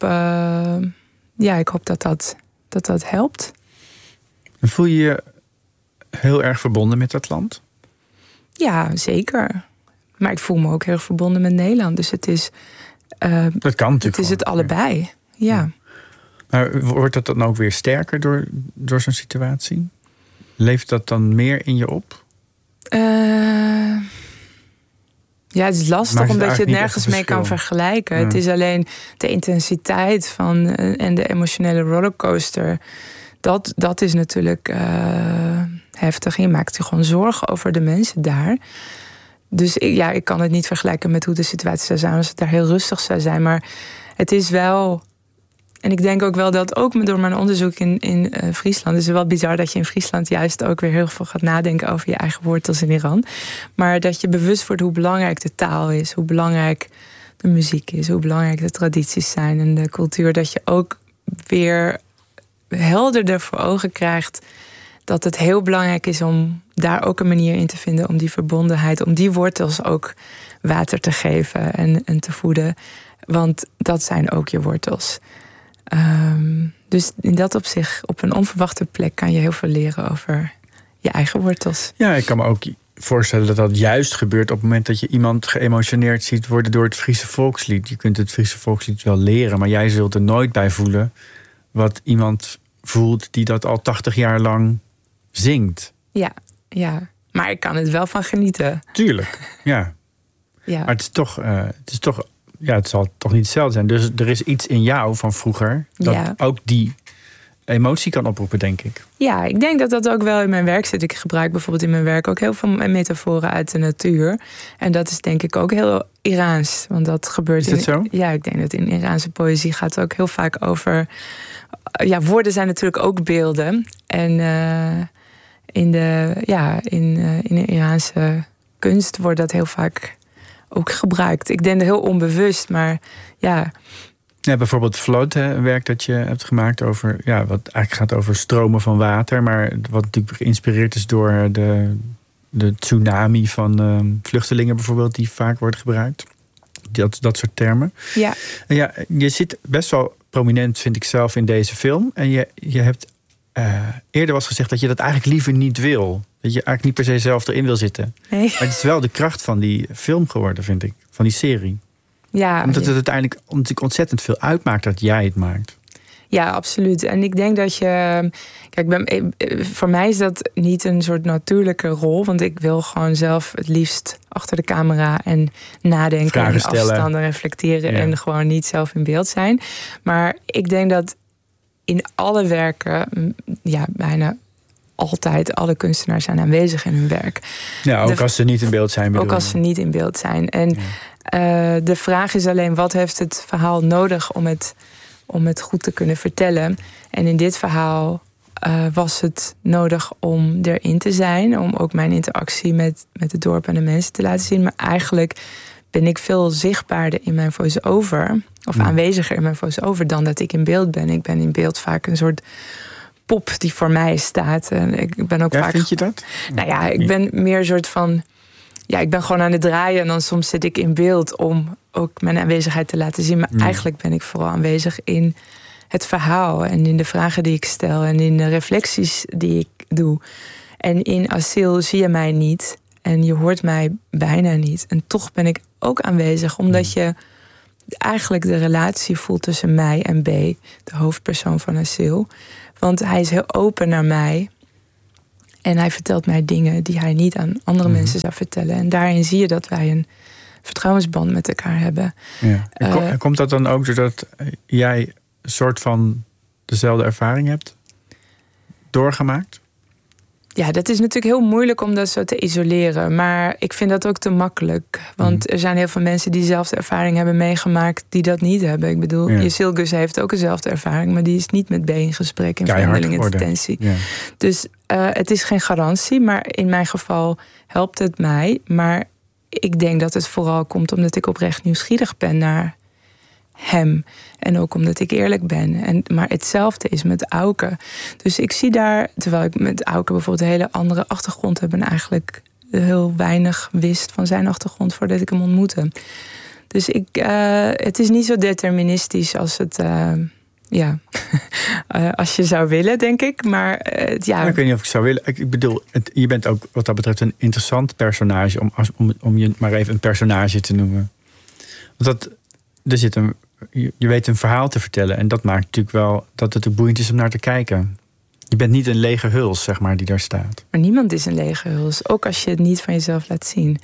dat helpt.
En voel je je heel erg verbonden met dat land?
Ja, zeker. Maar ik voel me ook heel erg verbonden met Nederland. Dus het is
dat kan natuurlijk.
Het is het allebei. Ja.
Maar wordt dat dan ook weer sterker door zo'n situatie? Leeft dat dan meer in je op?
Ja, het is lastig omdat je het nergens mee kan vergelijken. Ja. Het is alleen de intensiteit van en de emotionele rollercoaster. Dat is natuurlijk heftig. Je maakt je gewoon zorgen over de mensen daar. Dus ik kan het niet vergelijken met hoe de situatie zou zijn als het daar heel rustig zou zijn. Maar het is wel. En ik denk ook wel dat ook door mijn onderzoek in Friesland, is het wel bizar dat je in Friesland juist ook weer heel veel gaat nadenken over je eigen wortels in Iran. Maar dat je bewust wordt hoe belangrijk de taal is, hoe belangrijk de muziek is, hoe belangrijk de tradities zijn en de cultuur. Dat je ook weer helderder voor ogen krijgt dat het heel belangrijk is om daar ook een manier in te vinden om die verbondenheid, om die wortels ook water te geven en te voeden. Want dat zijn ook je wortels. Dus in dat opzicht, op een onverwachte plek kan je heel veel leren over je eigen wortels. Ja,
ik kan me ook voorstellen dat dat juist gebeurt op het moment dat je iemand geëmotioneerd ziet worden door het Friese volkslied. Je kunt het Friese volkslied wel leren, maar jij zult er nooit bij voelen wat iemand voelt die dat al 80 jaar lang zingt.
Ja. Maar ik kan het wel van genieten.
Tuurlijk, ja. Maar het is toch het zal toch niet hetzelfde zijn. Dus er is iets in jou van vroeger dat ook die emotie kan oproepen, denk ik. Ja, ik denk dat dat ook wel in mijn werk zit. Ik gebruik bijvoorbeeld in mijn werk ook heel veel metaforen uit de natuur. En dat is denk ik ook heel Iraans. Want dat gebeurt. Is dat zo? Ja, ik denk dat in Iraanse poëzie gaat het ook heel vaak over. Ja, woorden zijn natuurlijk ook beelden. En in de Iraanse kunst wordt dat heel vaak ook gebruikt. Ik denk dat heel onbewust, maar ja. Ja, bijvoorbeeld Flood, een werk dat je hebt gemaakt over, wat eigenlijk gaat over stromen van water, maar wat natuurlijk geïnspireerd is door de tsunami van vluchtelingen bijvoorbeeld, die vaak wordt gebruikt. Dat soort termen. Ja. Je zit best wel prominent, vind ik zelf, in deze film. En je hebt eerder was gezegd dat je dat eigenlijk liever niet wil. Dat je eigenlijk niet per se zelf erin wil zitten. Nee. Maar het is wel de kracht van die film geworden, vind ik. Van die serie. Ja, omdat het uiteindelijk ontzettend veel uitmaakt dat jij het maakt. Ja, absoluut. En ik denk dat je. Kijk, voor mij is dat niet een soort natuurlijke rol. Want ik wil gewoon zelf het liefst achter de camera en nadenken. Vragen stellen. En afstanden reflecteren. Ja. En gewoon niet zelf in beeld zijn. Maar ik denk dat in alle werken, bijna altijd alle kunstenaars zijn aanwezig in hun werk. Ja, ook als ze niet in beeld zijn. Ook als ze niet in beeld zijn. En de vraag is alleen, wat heeft het verhaal nodig om het goed te kunnen vertellen? En in dit verhaal was het nodig om erin te zijn. Om ook mijn interactie met het dorp en de mensen te laten zien. Maar eigenlijk ben ik veel zichtbaarder in mijn voice-over. Of aanweziger in mijn voice-over dan dat ik in beeld ben. Ik ben in beeld vaak een soort pop die voor mij staat. En ik ben ook vaak. Vind je dat? Nou ja, ik ben meer een soort van.
ik ben gewoon aan het draaien. En dan soms zit ik in beeld om ook mijn aanwezigheid te laten zien. Maar eigenlijk ben ik vooral aanwezig in het verhaal. En in de vragen die ik stel. En in de reflecties die ik doe. En in Asiel zie je mij niet. En je hoort mij bijna niet. En toch ben ik ook aanwezig. Omdat je eigenlijk de relatie voelt tussen mij en B. De hoofdpersoon van Asiel. Want hij is heel open naar mij. En hij vertelt mij dingen die hij niet aan andere mensen zou vertellen. En daarin zie je dat wij een vertrouwensband met elkaar hebben.
Ja. En komt dat dan ook doordat jij een soort van dezelfde ervaring hebt doorgemaakt?
Ja, dat is natuurlijk heel moeilijk om dat zo te isoleren. Maar ik vind dat ook te makkelijk. Want er zijn heel veel mensen die dezelfde ervaring hebben meegemaakt die dat niet hebben. Ik bedoel, Jezilgus heeft ook dezelfde ervaring, maar die is niet met B in gesprek in verhandeling in detentie. Ja. Dus het is geen garantie, maar in mijn geval helpt het mij. Maar ik denk dat het vooral komt omdat ik oprecht nieuwsgierig ben naar hem. En ook omdat ik eerlijk ben. Maar hetzelfde is met Auke. Dus ik zie daar, terwijl ik met Auke bijvoorbeeld een hele andere achtergrond heb en eigenlijk heel weinig wist van zijn achtergrond voordat ik hem ontmoette. Dus het is niet zo deterministisch als het als je zou willen, denk ik. Maar
ik weet niet of ik zou willen. Ik bedoel, je bent ook wat dat betreft een interessant personage, om je maar even een personage te noemen. Want je weet een verhaal te vertellen. En dat maakt natuurlijk wel dat het ook boeiend is om naar te kijken. Je bent niet een lege huls, zeg maar, die daar staat.
Maar niemand is een lege huls. Ook als je het niet van jezelf laat zien.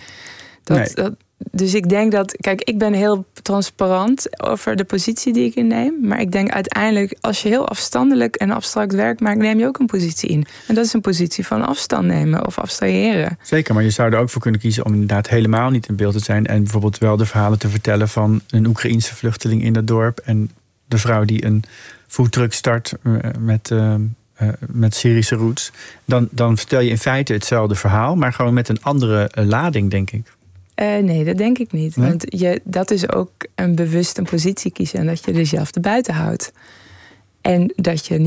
Dus ik denk dat... Kijk, ik ben heel transparant over de positie die ik inneem. Maar ik denk uiteindelijk, als je heel afstandelijk en abstract werk maakt, neem je ook een positie in. En dat is een positie van afstand nemen of abstraheren.
Zeker, maar je zou er ook voor kunnen kiezen om inderdaad helemaal niet in beeld te zijn. En bijvoorbeeld wel de verhalen te vertellen van een Oekraïense vluchteling in dat dorp. En de vrouw die een foodtruck start met Syrische roots. Dan vertel je in feite hetzelfde verhaal, maar gewoon met een andere lading, denk ik.
Nee, dat denk ik niet. Nee? Want dat is ook een positie kiezen. En dat je jezelf erbuiten houdt. En dat je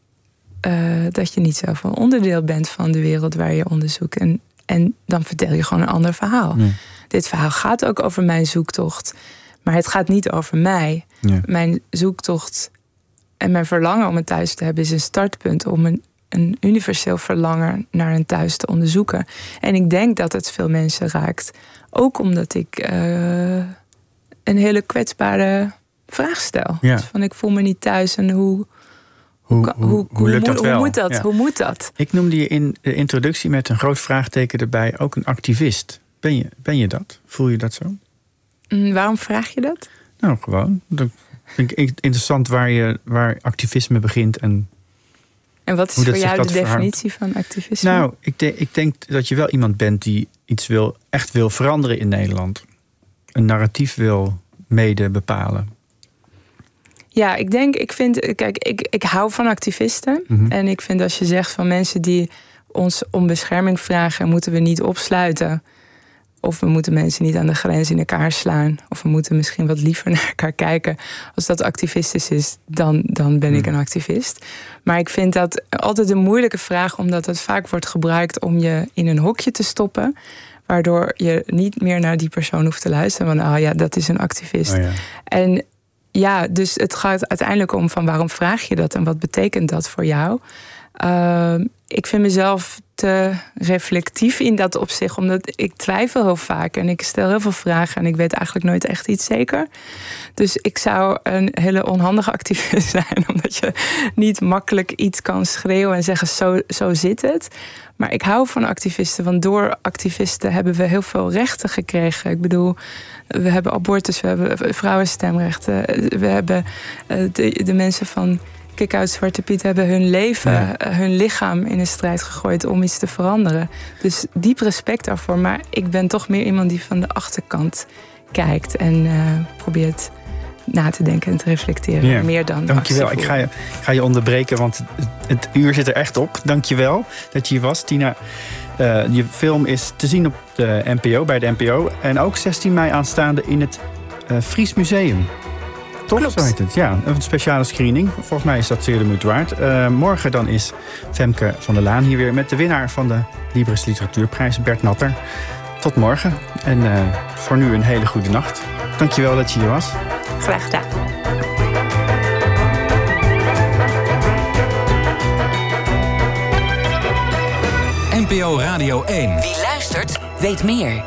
niet zelf een onderdeel bent van de wereld waar je onderzoekt. En dan vertel je gewoon een ander verhaal. Nee. Dit verhaal gaat ook over mijn zoektocht. Maar het gaat niet over mij. Nee. Mijn zoektocht en mijn verlangen om een thuis te hebben is een startpunt om een universeel verlangen naar een thuis te onderzoeken. En ik denk dat het veel mensen raakt. Ook omdat ik een hele kwetsbare vraag stel. Ja. Dus van ik voel me niet thuis en hoe lukt dat wel? Hoe moet dat?
Ik noemde je in de introductie met een groot vraagteken erbij ook een activist. Ben je dat? Voel je dat zo?
Waarom vraag je dat?
Nou, gewoon. Dat vind ik interessant waar activisme begint en
wat is voor jou de definitie van activisme?
Nou, ik denk dat je wel iemand bent die iets echt wil veranderen in Nederland. Een narratief wil mede bepalen.
Ja, ik hou van activisten. Mm-hmm. En ik vind als je zegt van mensen die ons om bescherming vragen, moeten we niet opsluiten. Of we moeten mensen niet aan de grens in elkaar slaan. Of we moeten misschien wat liever naar elkaar kijken. Als dat activistisch is, dan ben ik een activist. Maar ik vind dat altijd een moeilijke vraag, omdat het vaak wordt gebruikt om je in een hokje te stoppen. Waardoor je niet meer naar die persoon hoeft te luisteren. Van, dat is een activist. Oh ja. En ja, dus het gaat uiteindelijk om van waarom vraag je dat en wat betekent dat voor jou? Ik vind mezelf te reflectief in dat opzicht, omdat ik twijfel heel vaak en ik stel heel veel vragen en ik weet eigenlijk nooit echt iets zeker. Dus ik zou een hele onhandige activist zijn, omdat je niet makkelijk iets kan schreeuwen en zeggen zo zit het. Maar ik hou van activisten, want door activisten hebben we heel veel rechten gekregen. Ik bedoel, we hebben abortus, we hebben vrouwenstemrechten, we hebben de mensen van Kick-Out Zwarte Piet hebben hun leven, hun lichaam in een strijd gegooid om iets te veranderen. Dus diep respect daarvoor. Maar ik ben toch meer iemand die van de achterkant kijkt en probeert na te denken en te reflecteren. Yeah. Meer dan
dankjewel. Ik ga je onderbreken, want het uur zit er echt op. Dankjewel dat je hier was, Tina. Je film is te zien op de NPO, bij de NPO. En ook 16 mei aanstaande in het Fries Museum. Toch? Klopt. Zo heet het. Ja, een speciale screening. Volgens mij is dat zeer de moeite waard. Morgen dan is Femke van der Laan hier weer met de winnaar van de Libris Literatuurprijs, Bert Natter. tot morgen. En voor nu een hele goede nacht. Dankjewel dat je hier was.
Graag gedaan.
NPO Radio 1.
Wie luistert, weet meer.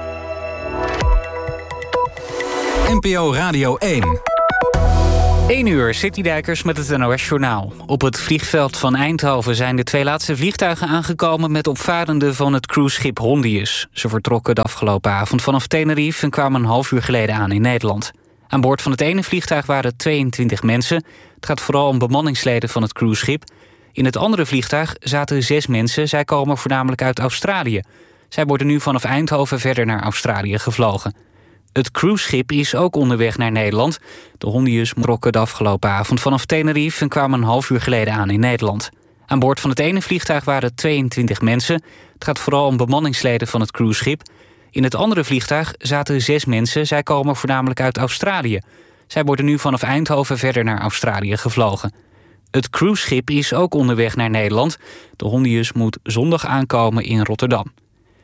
NPO Radio 1.
1 uur, Citydijkers met het NOS-journaal. Op het vliegveld van Eindhoven zijn de 2 laatste vliegtuigen aangekomen met opvarenden van het cruiseschip Hondius. Ze vertrokken de afgelopen avond vanaf Tenerife en kwamen een half uur geleden aan in Nederland. Aan boord van het ene vliegtuig waren 22 mensen. Het gaat vooral om bemanningsleden van het cruiseschip. In het andere vliegtuig zaten 6 mensen. Zij komen voornamelijk uit Australië. Zij worden nu vanaf Eindhoven verder naar Australië gevlogen. Het cruiseschip is ook onderweg naar Nederland. De Hondius vertrokken de afgelopen avond vanaf Tenerife en kwamen een half uur geleden aan in Nederland. Aan boord van het ene vliegtuig waren 22 mensen. Het gaat vooral om bemanningsleden van het cruiseschip. In het andere vliegtuig zaten 6 mensen. Zij komen voornamelijk uit Australië. Zij worden nu vanaf Eindhoven verder naar Australië gevlogen. Het cruiseschip is ook onderweg naar Nederland. De Hondius moet zondag aankomen in Rotterdam.